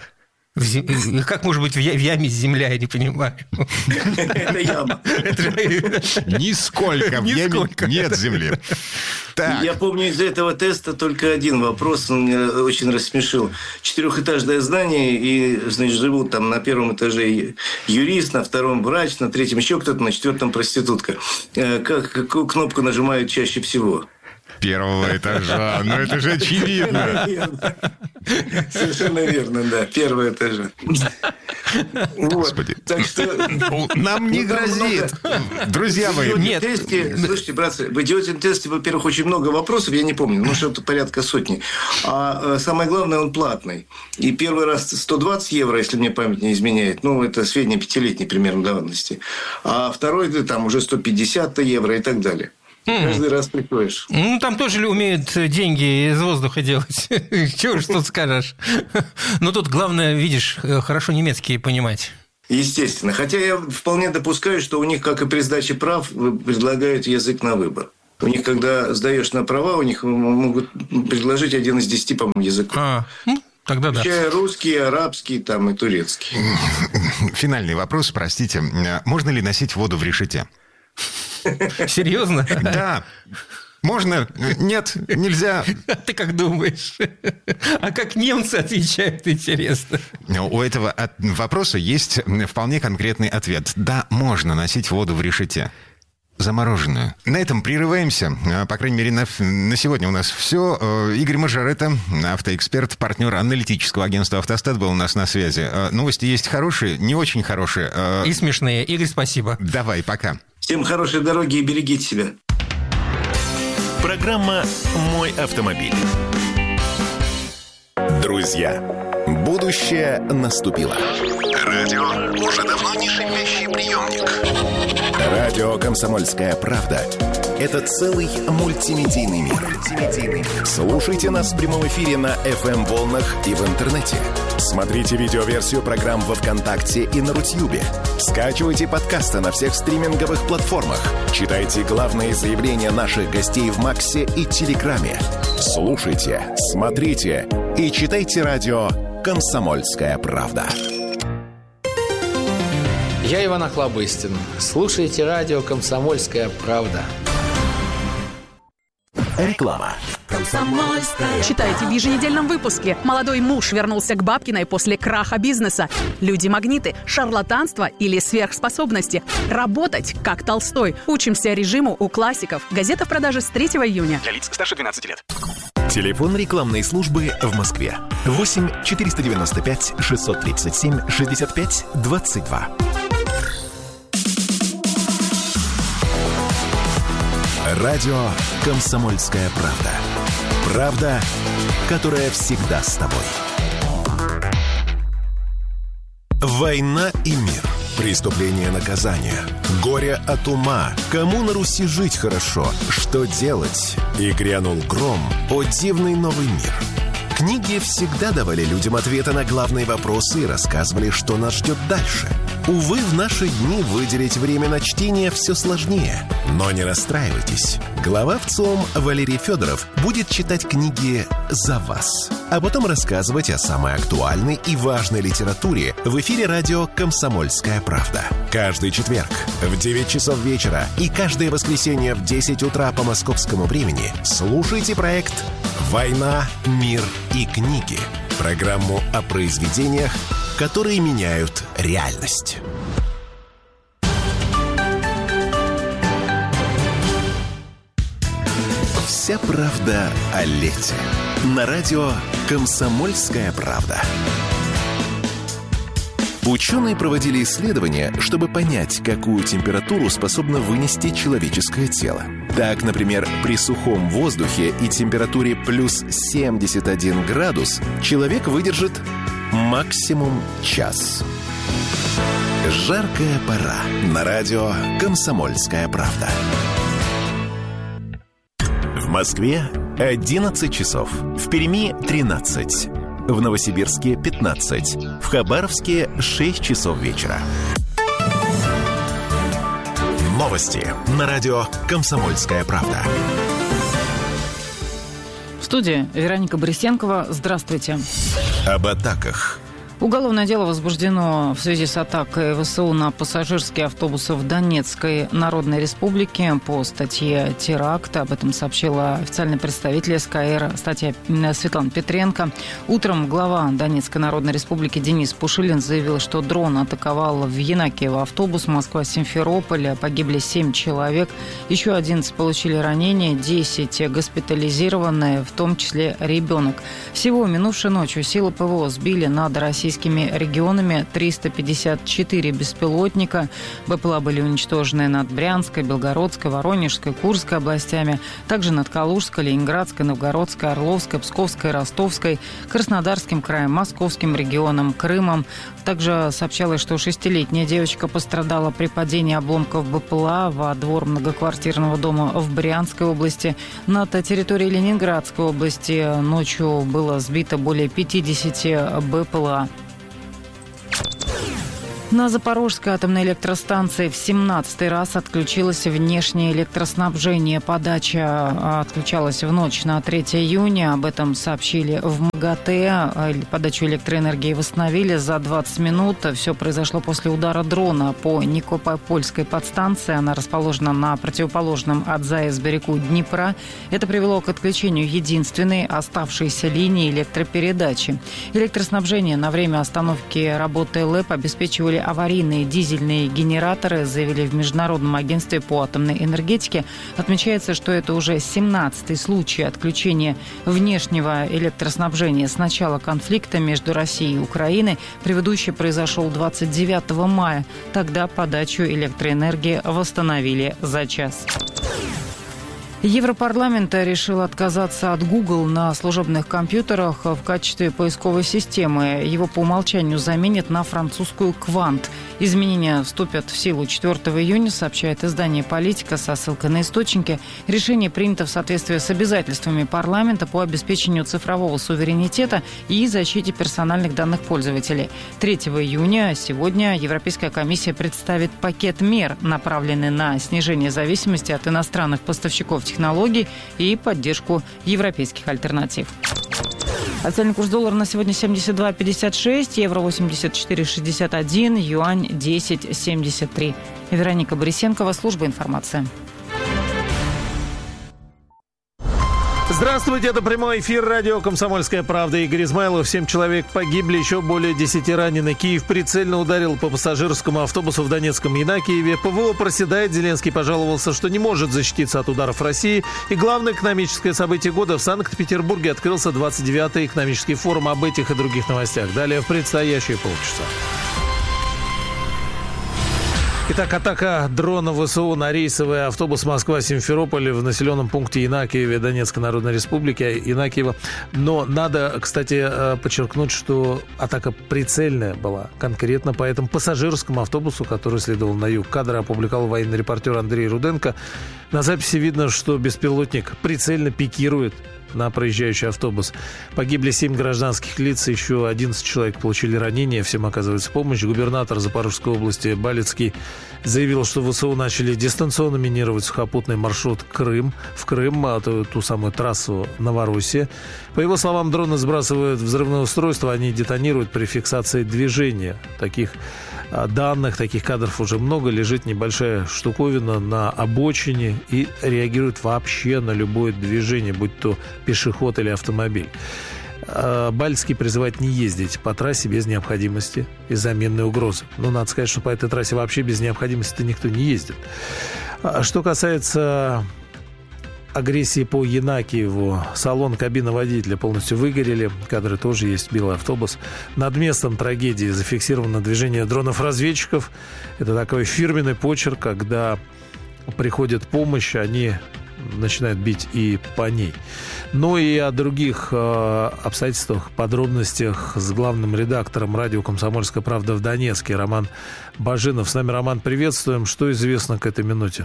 Как может быть в яме земля, я не понимаю. Это яма. Нисколько в яме нет земли. Я помню из этого теста только один вопрос, он меня очень рассмешил. Четырехэтажное здание, и, значит, живут там на первом этаже юрист, на втором врач, на третьем еще кто-то, на четвертом проститутка. Как, какую кнопку нажимают чаще всего? Первого этажа. Ну, это же очевидно. Совершенно верно, да. Первого этажа. Господи. Так что... Нам не грозит. Друзья мои. Нет. Слушайте, братцы, в идиотном тесте, во-первых, очень много вопросов, я не помню, ну, что-то порядка сотни. А самое главное, он платный. И первый раз сто двадцать евро, если мне память не изменяет. Ну, это средняя пятилетней примерно давности. А второй, там, уже сто пятьдесят евро и так далее. Каждый раз приходишь. Ну, там тоже умеют деньги из воздуха делать. Чего ж тут скажешь. Но тут главное, видишь, хорошо немецкий понимать. Естественно. Хотя я вполне допускаю, что у них, как и при сдаче прав, предлагают язык на выбор. У них, когда сдаешь на права, у них могут предложить один из десяти, по-моему, языков. А, ну, тогда да. Включая русский, арабский там, и турецкий. Финальный вопрос, простите. Можно ли носить воду в решете? Серьезно? Да. Можно? Нет, нельзя. Ты как думаешь? А как немцы отвечают, интересно? У этого вопроса есть вполне конкретный ответ. Да, можно носить воду в решете. Замороженную. На этом прерываемся. По крайней мере, на, на сегодня у нас все. Игорь Маржарета, автоэксперт, партнер аналитического агентства «Автостат», был у нас на связи. Новости есть хорошие, не очень хорошие. И смешные. Игорь, спасибо. Давай, пока. Всем хорошей дороги и берегите себя. Программа «Мой автомобиль». Друзья, будущее наступило. Радио уже давно не шипящий приемник. Радио «Комсомольская правда» — это целый мультимедийный мир. Слушайте нас в прямом эфире на эф эм-волнах и в интернете. Смотрите видеоверсию программ во ВКонтакте и на Рутьюбе. Скачивайте подкасты на всех стриминговых платформах. Читайте главные заявления наших гостей в Максе и Телеграме. Слушайте, смотрите и читайте радио «Комсомольская правда». Я Иван Охлобыстин. Слушайте радио «Комсомольская правда». Реклама. Читайте в еженедельном выпуске. Молодой муж вернулся к Бабкиной после краха бизнеса. Люди-магниты, шарлатанство или сверхспособности. Работать, как Толстой. Учимся режиму у классиков. Газета в продаже с третьего июня. Для лиц старше двенадцати лет. Телефон рекламной службы в Москве. восемь четыреста девяносто пять шестьсот тридцать семь шестьдесят пять двадцать два. Радио «Комсомольская правда». Правда, которая всегда с тобой. Война и мир. Преступление и наказание. Горе от ума. Кому на Руси жить хорошо? Что делать? И грянул гром. О дивный новый мир. Книги всегда давали людям ответы на главные вопросы и рассказывали, что нас ждет дальше. Увы, в наши дни выделить время на чтение все сложнее. Но не расстраивайтесь. Глава ВЦИОМ Валерий Федоров будет читать книги за вас, а потом рассказывать о самой актуальной и важной литературе в эфире радио «Комсомольская правда». Каждый четверг в девять часов вечера и каждое воскресенье в десять утра по московскому времени слушайте проект «Война, мир и книги». Программу о произведениях, которые меняют реальность. Вся правда о лете. На радио «Комсомольская правда». Ученые проводили исследования, чтобы понять, какую температуру способно вынести человеческое тело. Так, например, при сухом воздухе и температуре плюс семьдесят один градус человек выдержит максимум час. Жаркая пора. На радио «Комсомольская правда». В Москве одиннадцать часов. В Перми тринадцать. В Новосибирске пятнадцать. В Хабаровске шесть часов вечера. Новости на радио «Комсомольская правда». В студии Вероника Борисенкова. Здравствуйте. Об атаках, Уголовное дело возбуждено в связи с атакой ВСУ на пассажирские автобусы в Донецкой Народной Республике по статье «Теракт». Об этом сообщила официальный представитель СКР, статья Светлана Петренко. Утром глава Донецкой Народной Республики Денис Пушилин заявил, что дрон атаковал в Янакиево автобус Москва-Симферополь. Погибли семь человек, еще одиннадцать получили ранения, десять госпитализированы, в том числе ребенок. Всего минувшей ночью силы ПВО сбили над российскими регионами триста пятьдесят четыре беспилотника. БПЛА были уничтожены над Брянской, Белгородской, Воронежской, Курской областями, также над Калужской, Ленинградской, Новгородской, Орловской, Псковской, Ростовской, Краснодарским краем, Московским регионом, Крымом. Также сообщалось, что шестилетняя девочка пострадала при падении обломков БПЛА во двор многоквартирного дома в Брянской области. Над территорией Ленинградской области ночью было сбито более пятидесяти БПЛА. На Запорожской атомной электростанции в семнадцатый раз отключилось внешнее электроснабжение. Подача отключалась в ночь на третье июня. Об этом сообщили в МАГАТЭ. Подачу электроэнергии восстановили за двадцать минут. Все произошло после удара дрона по Никопольской подстанции. Она расположена на противоположном от ЗАЭС берегу Днепра. Это привело к отключению единственной оставшейся линии электропередачи. Электроснабжение на время остановки работы ЛЭП обеспечивали аварийные дизельные генераторы, заявили в Международном агентстве по атомной энергетике. Отмечается, что это уже семнадцатый случай отключения внешнего электроснабжения с начала конфликта между Россией и Украиной. Предыдущий произошел двадцать девятого мая. Тогда подачу электроэнергии восстановили за час. Европарламент решил отказаться от Google на служебных компьютерах в качестве поисковой системы. Его по умолчанию заменят на французскую Quant. Изменения вступят в силу четвёртого июня, сообщает издание «Политика» со ссылкой на источники. Решение принято в соответствии с обязательствами парламента по обеспечению цифрового суверенитета и защите персональных данных пользователей. третьего июня, сегодня, Европейская комиссия представит пакет мер, направленный на снижение зависимости от иностранных поставщиков технологий и поддержку европейских альтернатив. Официальный курс доллара на сегодня семьдесят два пятьдесят шесть, евро восемьдесят четыре шестьдесят один, юань десять семьдесят три. Вероника Борисенкова, служба информации. Здравствуйте, это прямой эфир радио «Комсомольская правда». Игорь Измайлов. Семь человек погибли, еще более десяти ранены. Киев прицельно ударил по пассажирскому автобусу в Донецком Янакиеве. ПВО проседает. Зеленский пожаловался, что не может защититься от ударов России. И главное экономическое событие года: в Санкт-Петербурге открылся двадцать девятый экономический форум. Об этих и других новостях далее в предстоящие полчаса. Итак, атака дрона ВСУ на рейсовый автобус Москва-Симферополь в населенном пункте Янакиеве Донецкой Народной Республики, Янакиево. Но надо, кстати, подчеркнуть, что атака прицельная была конкретно по этому пассажирскому автобусу, который следовал на юг. Кадры опубликовал военный репортер Андрей Руденко. На записи видно, что беспилотник прицельно пикирует на проезжающий автобус. Погибли семь гражданских лиц, еще одиннадцать человек получили ранения, всем оказывается помощь. Губернатор Запорожской области Балицкий заявил, что ВСУ начали дистанционно минировать сухопутный маршрут Крым, в Крым, а ту, ту самую трассу Новороссия. По его словам, дроны сбрасывают взрывное устройство, они детонируют при фиксации движения. Таких данных, таких кадров уже много. Лежит небольшая штуковина на обочине и реагирует вообще на любое движение, будь то пешеход или автомобиль. Бальцкий призывает не ездить по трассе без необходимости и заменной угрозы. Но надо сказать, что по этой трассе вообще без необходимости никто не ездит. Что касается агрессии по Янакиеву, салон, кабина водителя полностью выгорели. Кадры тоже есть, белый автобус. Над местом трагедии зафиксировано движение дронов-разведчиков. Это такой фирменный почерк, когда приходит помощь, они начинают бить и по ней. Ну и о других э, обстоятельствах, подробностях с главным редактором радио «Комсомольская правда» в Донецке Роман Бажинов. С нами, Роман, приветствуем. Что известно к этой минуте?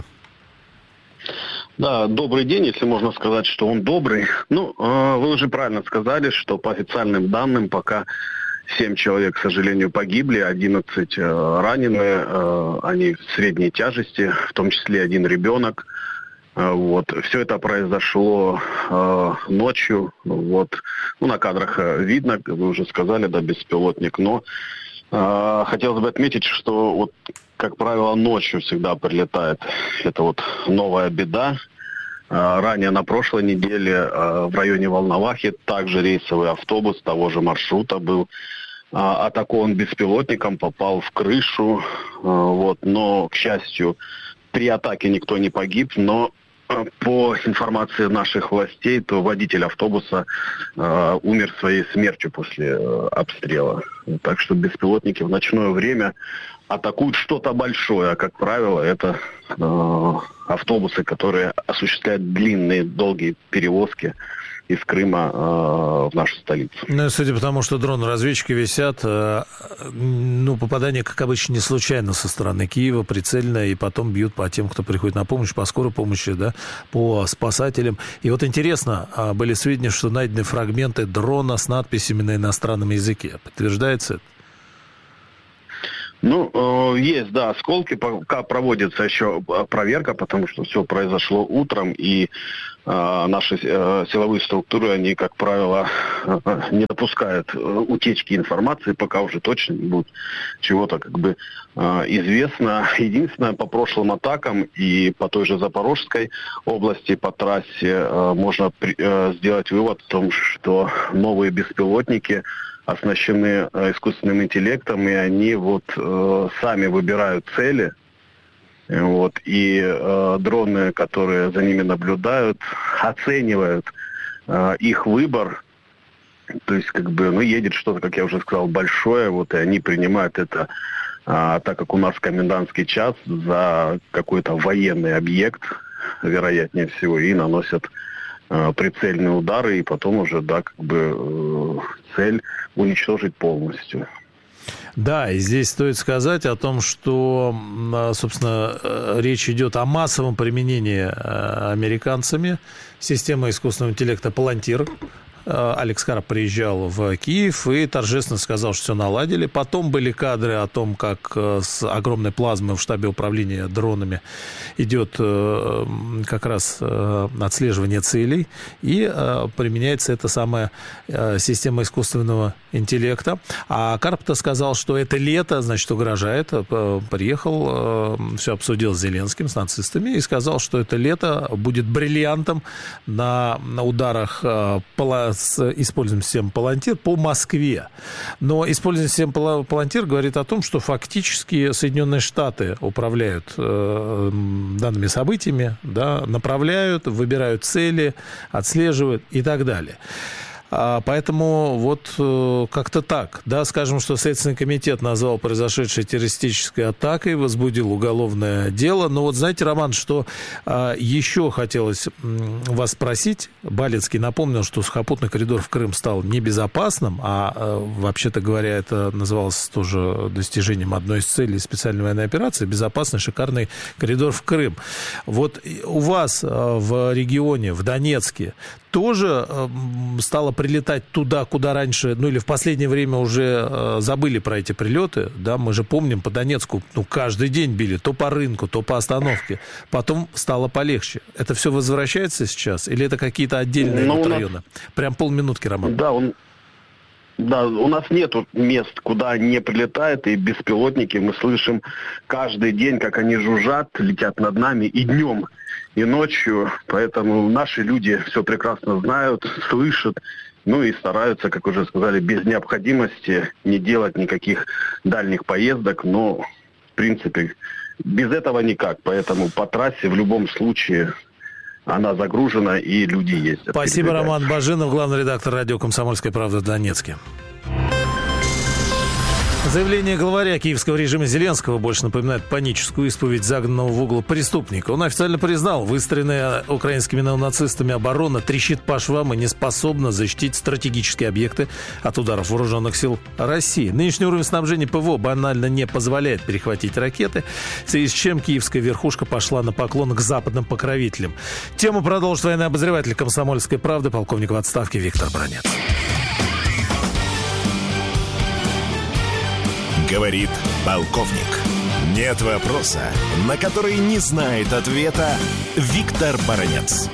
Да, добрый день, если можно сказать, что он добрый. Ну, вы уже правильно сказали, что по официальным данным пока семь человек, к сожалению, погибли, одиннадцать ранены, они в средней тяжести, в том числе один ребенок. Вот. Все это произошло э, ночью. Вот. Ну, на кадрах видно, вы уже сказали, да, беспилотник. Но э, хотелось бы отметить, что, вот, как правило, ночью всегда прилетает. Это вот новая беда. Э, ранее на прошлой неделе э, в районе Волновахи также рейсовый автобус того же маршрута был э, атакован беспилотником, попал в крышу. Э, вот. Но, к счастью, при атаке никто не погиб, но по информации наших властей, то водитель автобуса э, умер своей смертью после э, обстрела. Так что беспилотники в ночное время атакуют что-то большое, а, как правило, это э, автобусы, которые осуществляют длинные, долгие перевозки из Крыма э, в нашу столицу. Ну, и судя по тому, что дроны-разведчики висят, э, ну, попадание, как обычно, не случайно со стороны Киева, прицельно, и потом бьют по тем, кто приходит на помощь, по скорой помощи, да, по спасателям. И вот интересно, были сведения, что найдены фрагменты дрона с надписями на иностранном языке. Подтверждается это? Ну, есть, да, осколки, пока проводится еще проверка, потому что все произошло утром, и э, наши э, силовые структуры, они, как правило, э, не допускают утечки информации, пока уже точно не будет чего-то как бы э, известно. Единственное, по прошлым атакам и по той же Запорожской области, по трассе, э, можно при, э, сделать вывод о том, что новые беспилотники оснащены искусственным интеллектом, и они вот э, сами выбирают цели. Вот, и э, дроны, которые за ними наблюдают, оценивают э, их выбор. То есть, как бы, ну, едет что-то, как я уже сказал, большое, вот, и они принимают это, э, так как у нас комендантский час, за какой-то военный объект, вероятнее всего, и наносят э, прицельные удары, и потом уже, да, как бы э, цель уничтожить полностью. Да, и здесь стоит сказать о том, что, собственно, речь идет о массовом применении американцами системы искусственного интеллекта «Палантир». Алекс Карп приезжал в Киев и торжественно сказал, что все наладили. Потом были кадры о том, как с огромной плазмой в штабе управления дронами идет как раз отслеживание целей. И применяется эта самая система искусственного интеллекта. А Карп-то сказал, что это лето, значит, угрожает. Приехал, все обсудил с Зеленским, с нацистами, и сказал, что это лето будет бриллиантом на, на ударах пола с использованием системы «Палантир» по Москве. Но использование системы «Палантир» говорит о том, что фактически Соединенные Штаты управляют э, данными событиями, да, направляют, выбирают цели, отслеживают и так далее. А, поэтому вот э, как-то так. Да, скажем, что Следственный комитет назвал произошедшей террористической атакой, возбудил уголовное дело. Но вот знаете, Роман, что э, еще хотелось э, вас спросить. Балецкий напомнил, что сухопутный коридор в Крым стал небезопасным, а э, вообще-то говоря, это называлось тоже достижением одной из целей специальной военной операции — безопасный, шикарный коридор в Крым. Вот у вас э, в регионе, в Донецке, тоже э, стало прилетать туда, куда раньше, ну или в последнее время уже э, забыли про эти прилеты, да, мы же помним, по Донецку, ну, каждый день били, то по рынку, то по остановке, потом стало полегче. Это все возвращается сейчас, или это какие-то отдельные ну, вот районы? Нас... Прям полминутки, Роман. Да, он... Да, у нас нет мест, куда не прилетает, и беспилотники мы слышим каждый день, как они жужжат, летят над нами и днем, и ночью. Поэтому наши люди все прекрасно знают, слышат, ну и стараются, как уже сказали, без необходимости не делать никаких дальних поездок. Но, в принципе, без этого никак. Поэтому по трассе в любом случае... она загружена, и люди ездят. Спасибо, Роман Баженов, главный редактор радио «Комсомольская правда» в Донецке. Заявление главаря киевского режима Зеленского больше напоминает паническую исповедь загнанного в угол преступника. Он официально признал, выстроенная украинскими неонацистами оборона трещит по швам и не способна защитить стратегические объекты от ударов вооруженных сил России. Нынешний уровень снабжения ПВО банально не позволяет перехватить ракеты, в связи с чем киевская верхушка пошла на поклон к западным покровителям. Тему продолжит военный обозреватель «Комсомольской правды», полковник в отставке Виктор Бранец. Говорит полковник. Нет вопроса, на который не знает ответа Виктор Баранец.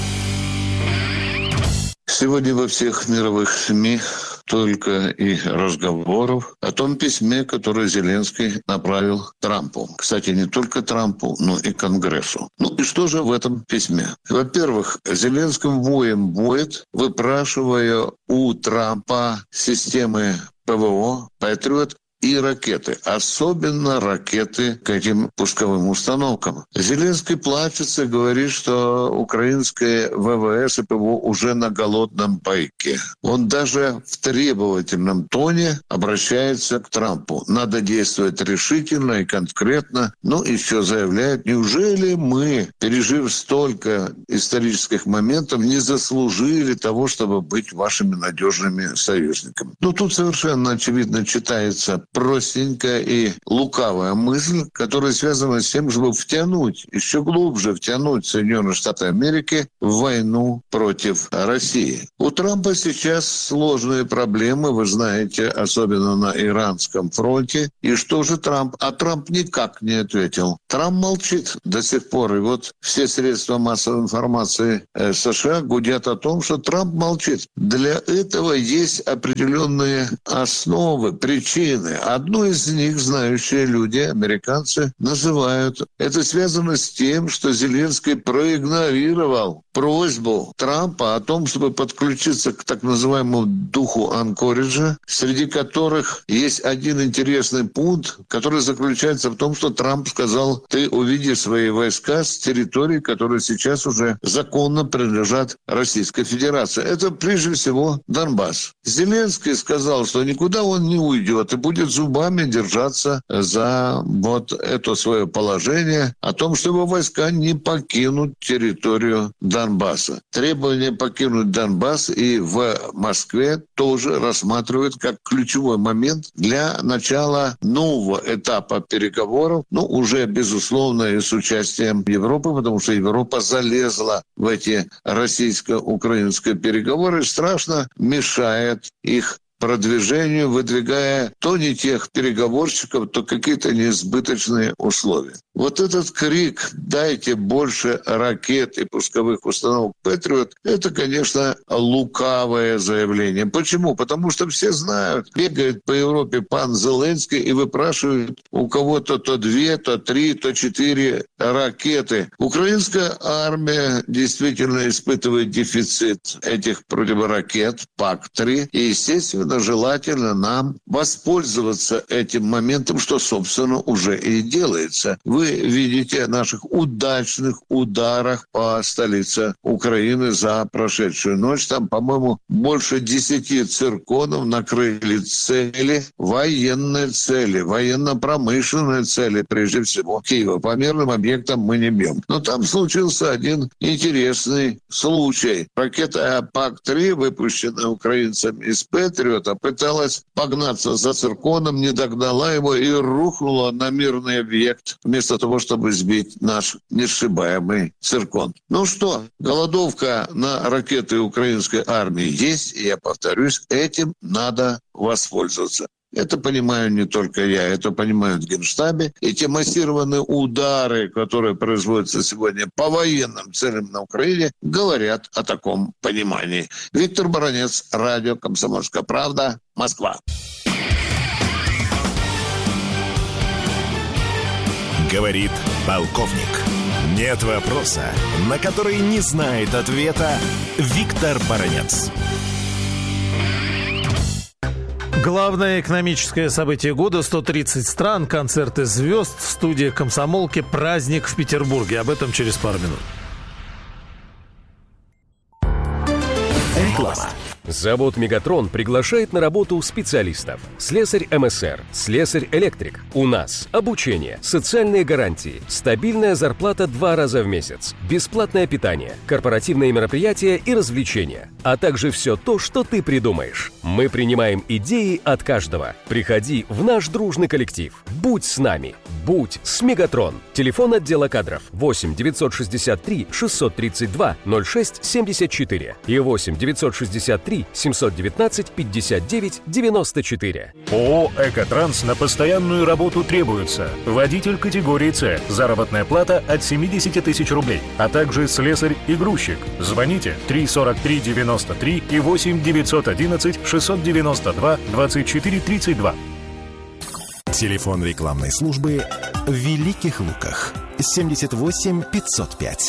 Сегодня во всех мировых СМИ только и разговоров о том письме, которое Зеленский направил Трампу. Кстати, не только Трампу, но и Конгрессу. Ну и что же в этом письме? Во-первых, Зеленским воем воет, выпрашивая у Трампа системы ПВО «Патриот» и ракеты, особенно ракеты к этим пусковым установкам. Зеленский плачется и говорит, что украинское ВВС и ПВО уже на голодном пайке. Он даже в требовательном тоне обращается к Трампу. Надо действовать решительно и конкретно. Ну, еще заявляет, неужели мы, пережив столько исторических моментов, не заслужили того, чтобы быть вашими надежными союзниками? Ну, тут совершенно очевидно читается простенькая и лукавая мысль, которая связана с тем, чтобы втянуть, еще глубже втянуть Соединенные Штаты Америки в войну против России. У Трампа сейчас сложные проблемы, вы знаете, особенно на иранском фронте. И что же Трамп? А Трамп никак не ответил. Трамп молчит до сих пор. И вот все средства массовой информации США гудят о том, что Трамп молчит. Для этого есть определенные основы, причины. Одну из них знающие люди, американцы, называют. Это связано с тем, что Зеленский проигнорировал просьбу Трампа о том, чтобы подключиться к так называемому духу Анкориджа, среди которых есть один интересный пункт, который заключается в том, что Трамп сказал, ты увидишь свои войска с территорий, которые сейчас уже законно принадлежат Российской Федерации. Это прежде всего Донбасс. Зеленский сказал, что никуда он не уйдет и будет зубами держаться за вот это свое положение о том, что его войска не покинут территорию Донбасса. Требование покинуть Донбасс и в Москве тоже рассматривают как ключевой момент для начала нового этапа переговоров, ну, уже, безусловно, и с участием Европы, потому что Европа залезла в эти российско-украинские переговоры и страшно мешает их продвижению, выдвигая то не тех переговорщиков, то какие-то неизбыточные условия. Вот этот крик «дайте больше ракет и пусковых установок Патриот» — это, конечно, лукавое заявление. Почему? Потому что все знают, бегает по Европе пан Зеленский и выпрашивает у кого-то то две, то три, то четыре ракеты. Украинская армия действительно испытывает дефицит этих противоракет пак три, и, естественно, желательно нам воспользоваться этим моментом, что, собственно, уже и делается. Вы видите о наших удачных ударах по столице Украины за прошедшую ночь. Там, по-моему, больше десяти цирконов накрыли цели, военные цели, военно-промышленные цели, прежде всего, Киева. По мирным объектам мы не бьем. Но там случился один интересный случай. Ракета пак три, выпущенная украинцами из Патриот, пыталась погнаться за цирконом, не догнала его и рухнула на мирный объект, вместо того, чтобы сбить наш несшибаемый циркон. Ну что, голодовка на ракеты украинской армии есть, и я повторюсь, этим надо воспользоваться. Это понимаю не только я, это понимают в Генштабе. И те массированные удары, которые производятся сегодня по военным целям на Украине, говорят о таком понимании. Виктор Баранец, радио «Комсомольская правда», Москва. Говорит полковник. Нет вопроса, на который не знает ответа Виктор Баранец. Главное экономическое событие года — сто тридцать стран, концерты звезд, студия «Комсомолки», праздник в Петербурге. Об этом через пару минут. Реклама. Завод «Мегатрон» приглашает на работу специалистов. Слесарь эм эс эр, слесарь-электрик. У нас обучение, социальные гарантии, стабильная зарплата два раза в месяц, бесплатное питание, корпоративные мероприятия и развлечения, а также все то, что ты придумаешь. Мы принимаем идеи от каждого. Приходи в наш дружный коллектив. Будь с нами. Будь с «Мегатрон». Телефон отдела кадров восемь девятьсот шестьдесят три шестьсот тридцать два ноль шесть семьдесят четыре и восемь девятьсот шестьдесят три три семьсот девятнадцать пятьдесят девять девяносто четыре. ООО «Экотранс» на постоянную работу требуется. Водитель категории С. Заработная плата от семьдесят тысяч рублей, а также слесарь и грузчик. Звоните три сорок три девяносто три и восемь девятьсот одиннадцать шестьсот девяносто два двадцать четыре тридцать два. Телефон рекламной службы в Великих Луках. семьдесят восемь пятьсот пять.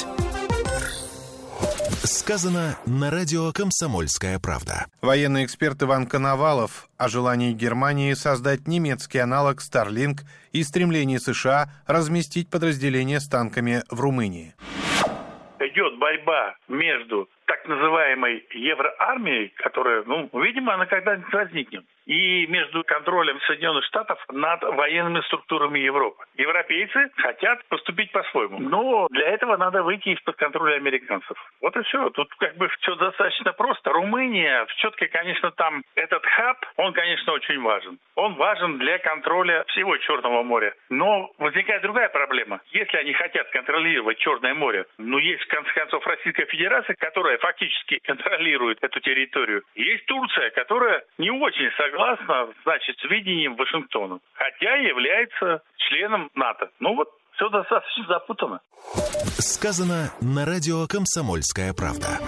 Сказано на радио «Комсомольская правда». Военный эксперт Иван Коновалов о желании Германии создать немецкий аналог Starlink и стремлении США разместить подразделения с танками в Румынии. Идет борьба между так называемой евроармией, которая, ну, видимо, она когда-нибудь возникнет, и между контролем Соединенных Штатов над военными структурами Европы. Европейцы хотят поступить по-своему, но для этого надо выйти из-под контроля американцев. Вот и все. Тут как бы все достаточно просто. Румыния, все-таки, конечно, там этот хаб, он, конечно, очень важен. Он важен для контроля всего Черного моря. Но возникает другая проблема. Если они хотят контролировать Черное море, ну, есть, в конце концов, Российская Федерация, которая фактически контролирует эту территорию. Есть Турция, которая не очень согласна, значит, с видением Вашингтона, хотя является членом НАТО. Ну вот, все достаточно запутано. Сказано на радио «Комсомольская правда».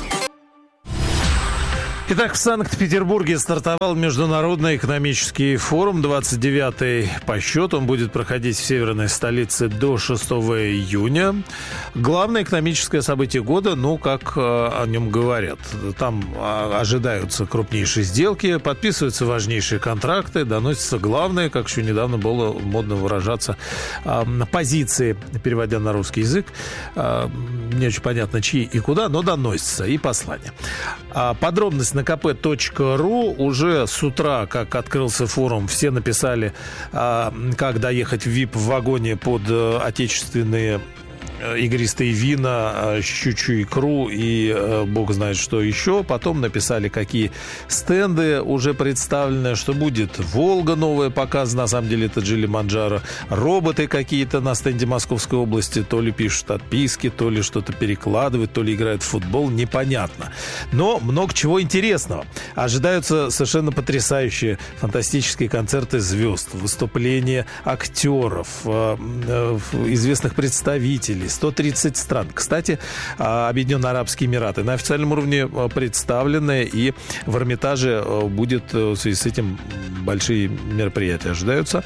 Итак, в Санкт-Петербурге стартовал Международный экономический форум, двадцать девятый по счету. Он будет проходить в северной столице до шестого июня. Главное экономическое событие года, ну, как э, о нем говорят. Там э, ожидаются крупнейшие сделки, подписываются важнейшие контракты, доносятся главные, как еще недавно было модно выражаться, э, позиции, переводя на русский язык. Э, не очень понятно, чьи и куда, но доносятся и послания. А подробность на ка пэ точка ру. Уже с утра, как открылся форум, все написали, как доехать в ви ай пи-вагоне под отечественные игристые вина, щучью икру и э, бог знает что еще. Потом написали, какие стенды уже представлены, что будет Волга новая показана, на самом деле это Джили-Манджаро, роботы какие-то на стенде Московской области, то ли пишут отписки, то ли что-то перекладывают, то ли играют в футбол, непонятно. Но много чего интересного. Ожидаются совершенно потрясающие, фантастические концерты звезд, выступления актеров, э, э, известных представителей, сто тридцать стран. Кстати, Объединенные Арабские Эмираты на официальном уровне представлены, и в Эрмитаже будет в связи с этим большие мероприятия ожидаются.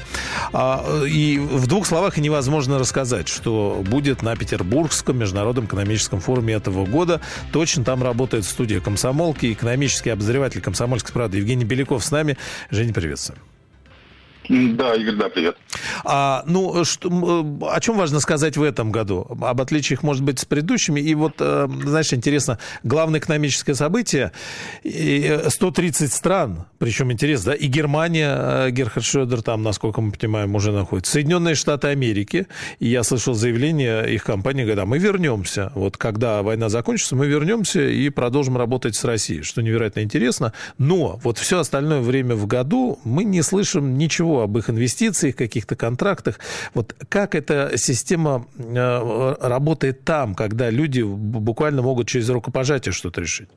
И в двух словах невозможно рассказать, что будет на Петербургском международном экономическом форуме этого года. Точно там работает студия «Комсомолки», экономический обозреватель «Комсомольской правды» Евгений Беляков с нами. Женя, приветствую. Да, Игорь, да, привет. А, ну, что, о чем важно сказать в этом году? Об отличиях, может быть, с предыдущими. И вот, знаешь, интересно, главное экономическое событие, сто тридцать стран, причем интересно, да, и Германия, Герхард Шрёдер там, насколько мы понимаем, уже находится, Соединенные Штаты Америки, и я слышал заявление их компании, говорят, мы вернемся, вот когда война закончится, мы вернемся и продолжим работать с Россией, что невероятно интересно, но вот все остальное время в году мы не слышим ничего об их инвестициях, каких-то контрактах. Вот как эта система э, работает там, когда люди буквально могут через рукопожатие что-то решить?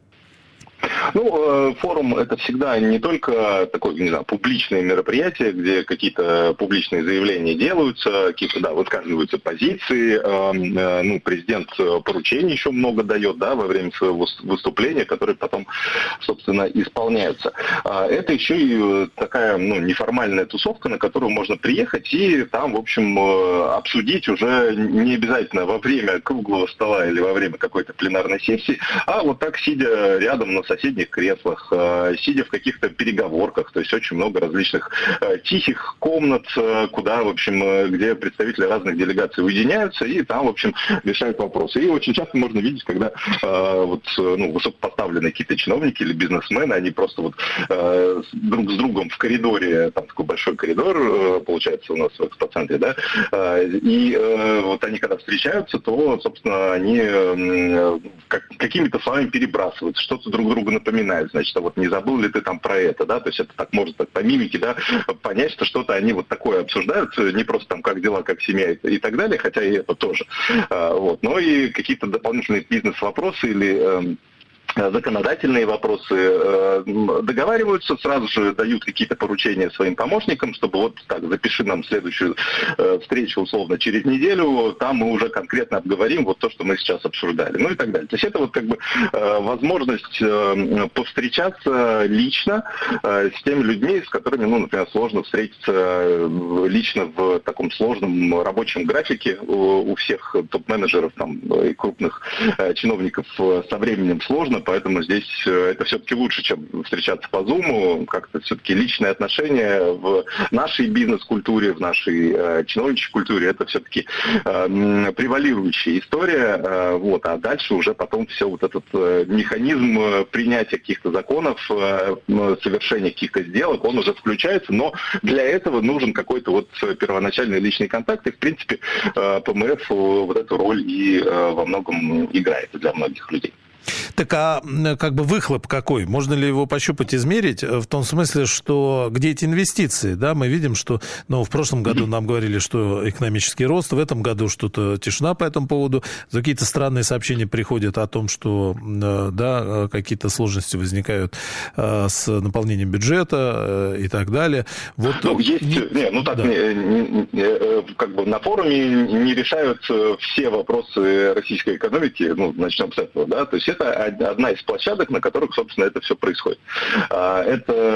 Ну, форум – это всегда не только такое, не знаю, публичное мероприятие, где какие-то публичные заявления делаются, какие-то, да, высказываются позиции. Ну, президент поручений еще много дает, да, во время своего выступления, которые потом, собственно, исполняются. Это еще и такая, ну, неформальная тусовка, на которую можно приехать и там, в общем, обсудить уже не обязательно во время круглого стола или во время какой-то пленарной сессии, а вот так, сидя рядом на соседних креслах, сидя в каких-то переговорках, то есть очень много различных тихих комнат, куда, в общем, где представители разных делегаций уединяются и там, в общем, решают вопросы. И очень часто можно видеть, когда вот, ну, высокопоставленные какие-то чиновники или бизнесмены, они просто вот друг с другом в коридоре, там такой большой коридор, получается, у нас в экспоцентре, да, и вот они когда встречаются, то, собственно, они какими-то словами перебрасываются, что-то друг другу напоминают, значит, а вот не забыл ли ты там про это, да, то есть это так может так по мимике, да, понять, что что-то они вот такое обсуждают, не просто там как дела, как семья и так далее, хотя и это тоже, вот, но и какие-то дополнительные бизнес-вопросы или законодательные вопросы, договариваются, сразу же дают какие-то поручения своим помощникам, чтобы вот так, запиши нам следующую встречу условно через неделю, там мы уже конкретно обговорим вот то, что мы сейчас обсуждали, ну и так далее. То есть это вот как бы возможность повстречаться лично с теми людьми, с которыми, ну, например, сложно встретиться лично в таком сложном рабочем графике. У всех топ-менеджеров там и крупных чиновников со временем сложно, поэтому здесь это все-таки лучше, чем встречаться по Zoom. Как-то все-таки личные отношения в нашей бизнес-культуре, в нашей э, чиновничьей культуре, это все-таки э, превалирующая история. Э, вот, а дальше уже потом все вот этот э, механизм принятия каких-то законов, э, совершения каких-то сделок, он уже включается, но для этого нужен какой-то вот первоначальный личный контакт, и, в принципе, э, ПМФ вот эту роль и э, во многом играет для многих людей. Так а как бы выхлоп какой? Можно ли его пощупать, измерить? В том смысле, что где эти инвестиции? Да, мы видим, что ну, в прошлом году нам говорили, что экономический рост, в этом году что-то тишина по этому поводу. Какие-то странные сообщения приходят о том, что да, какие-то сложности возникают с наполнением бюджета и так далее. Вот, ну, есть, не, ну так, да. не, не, не, как бы на форуме не решаются все вопросы российской экономики, ну, начнем с этого, да, то есть это одна из площадок, на которых, собственно, это все происходит. Это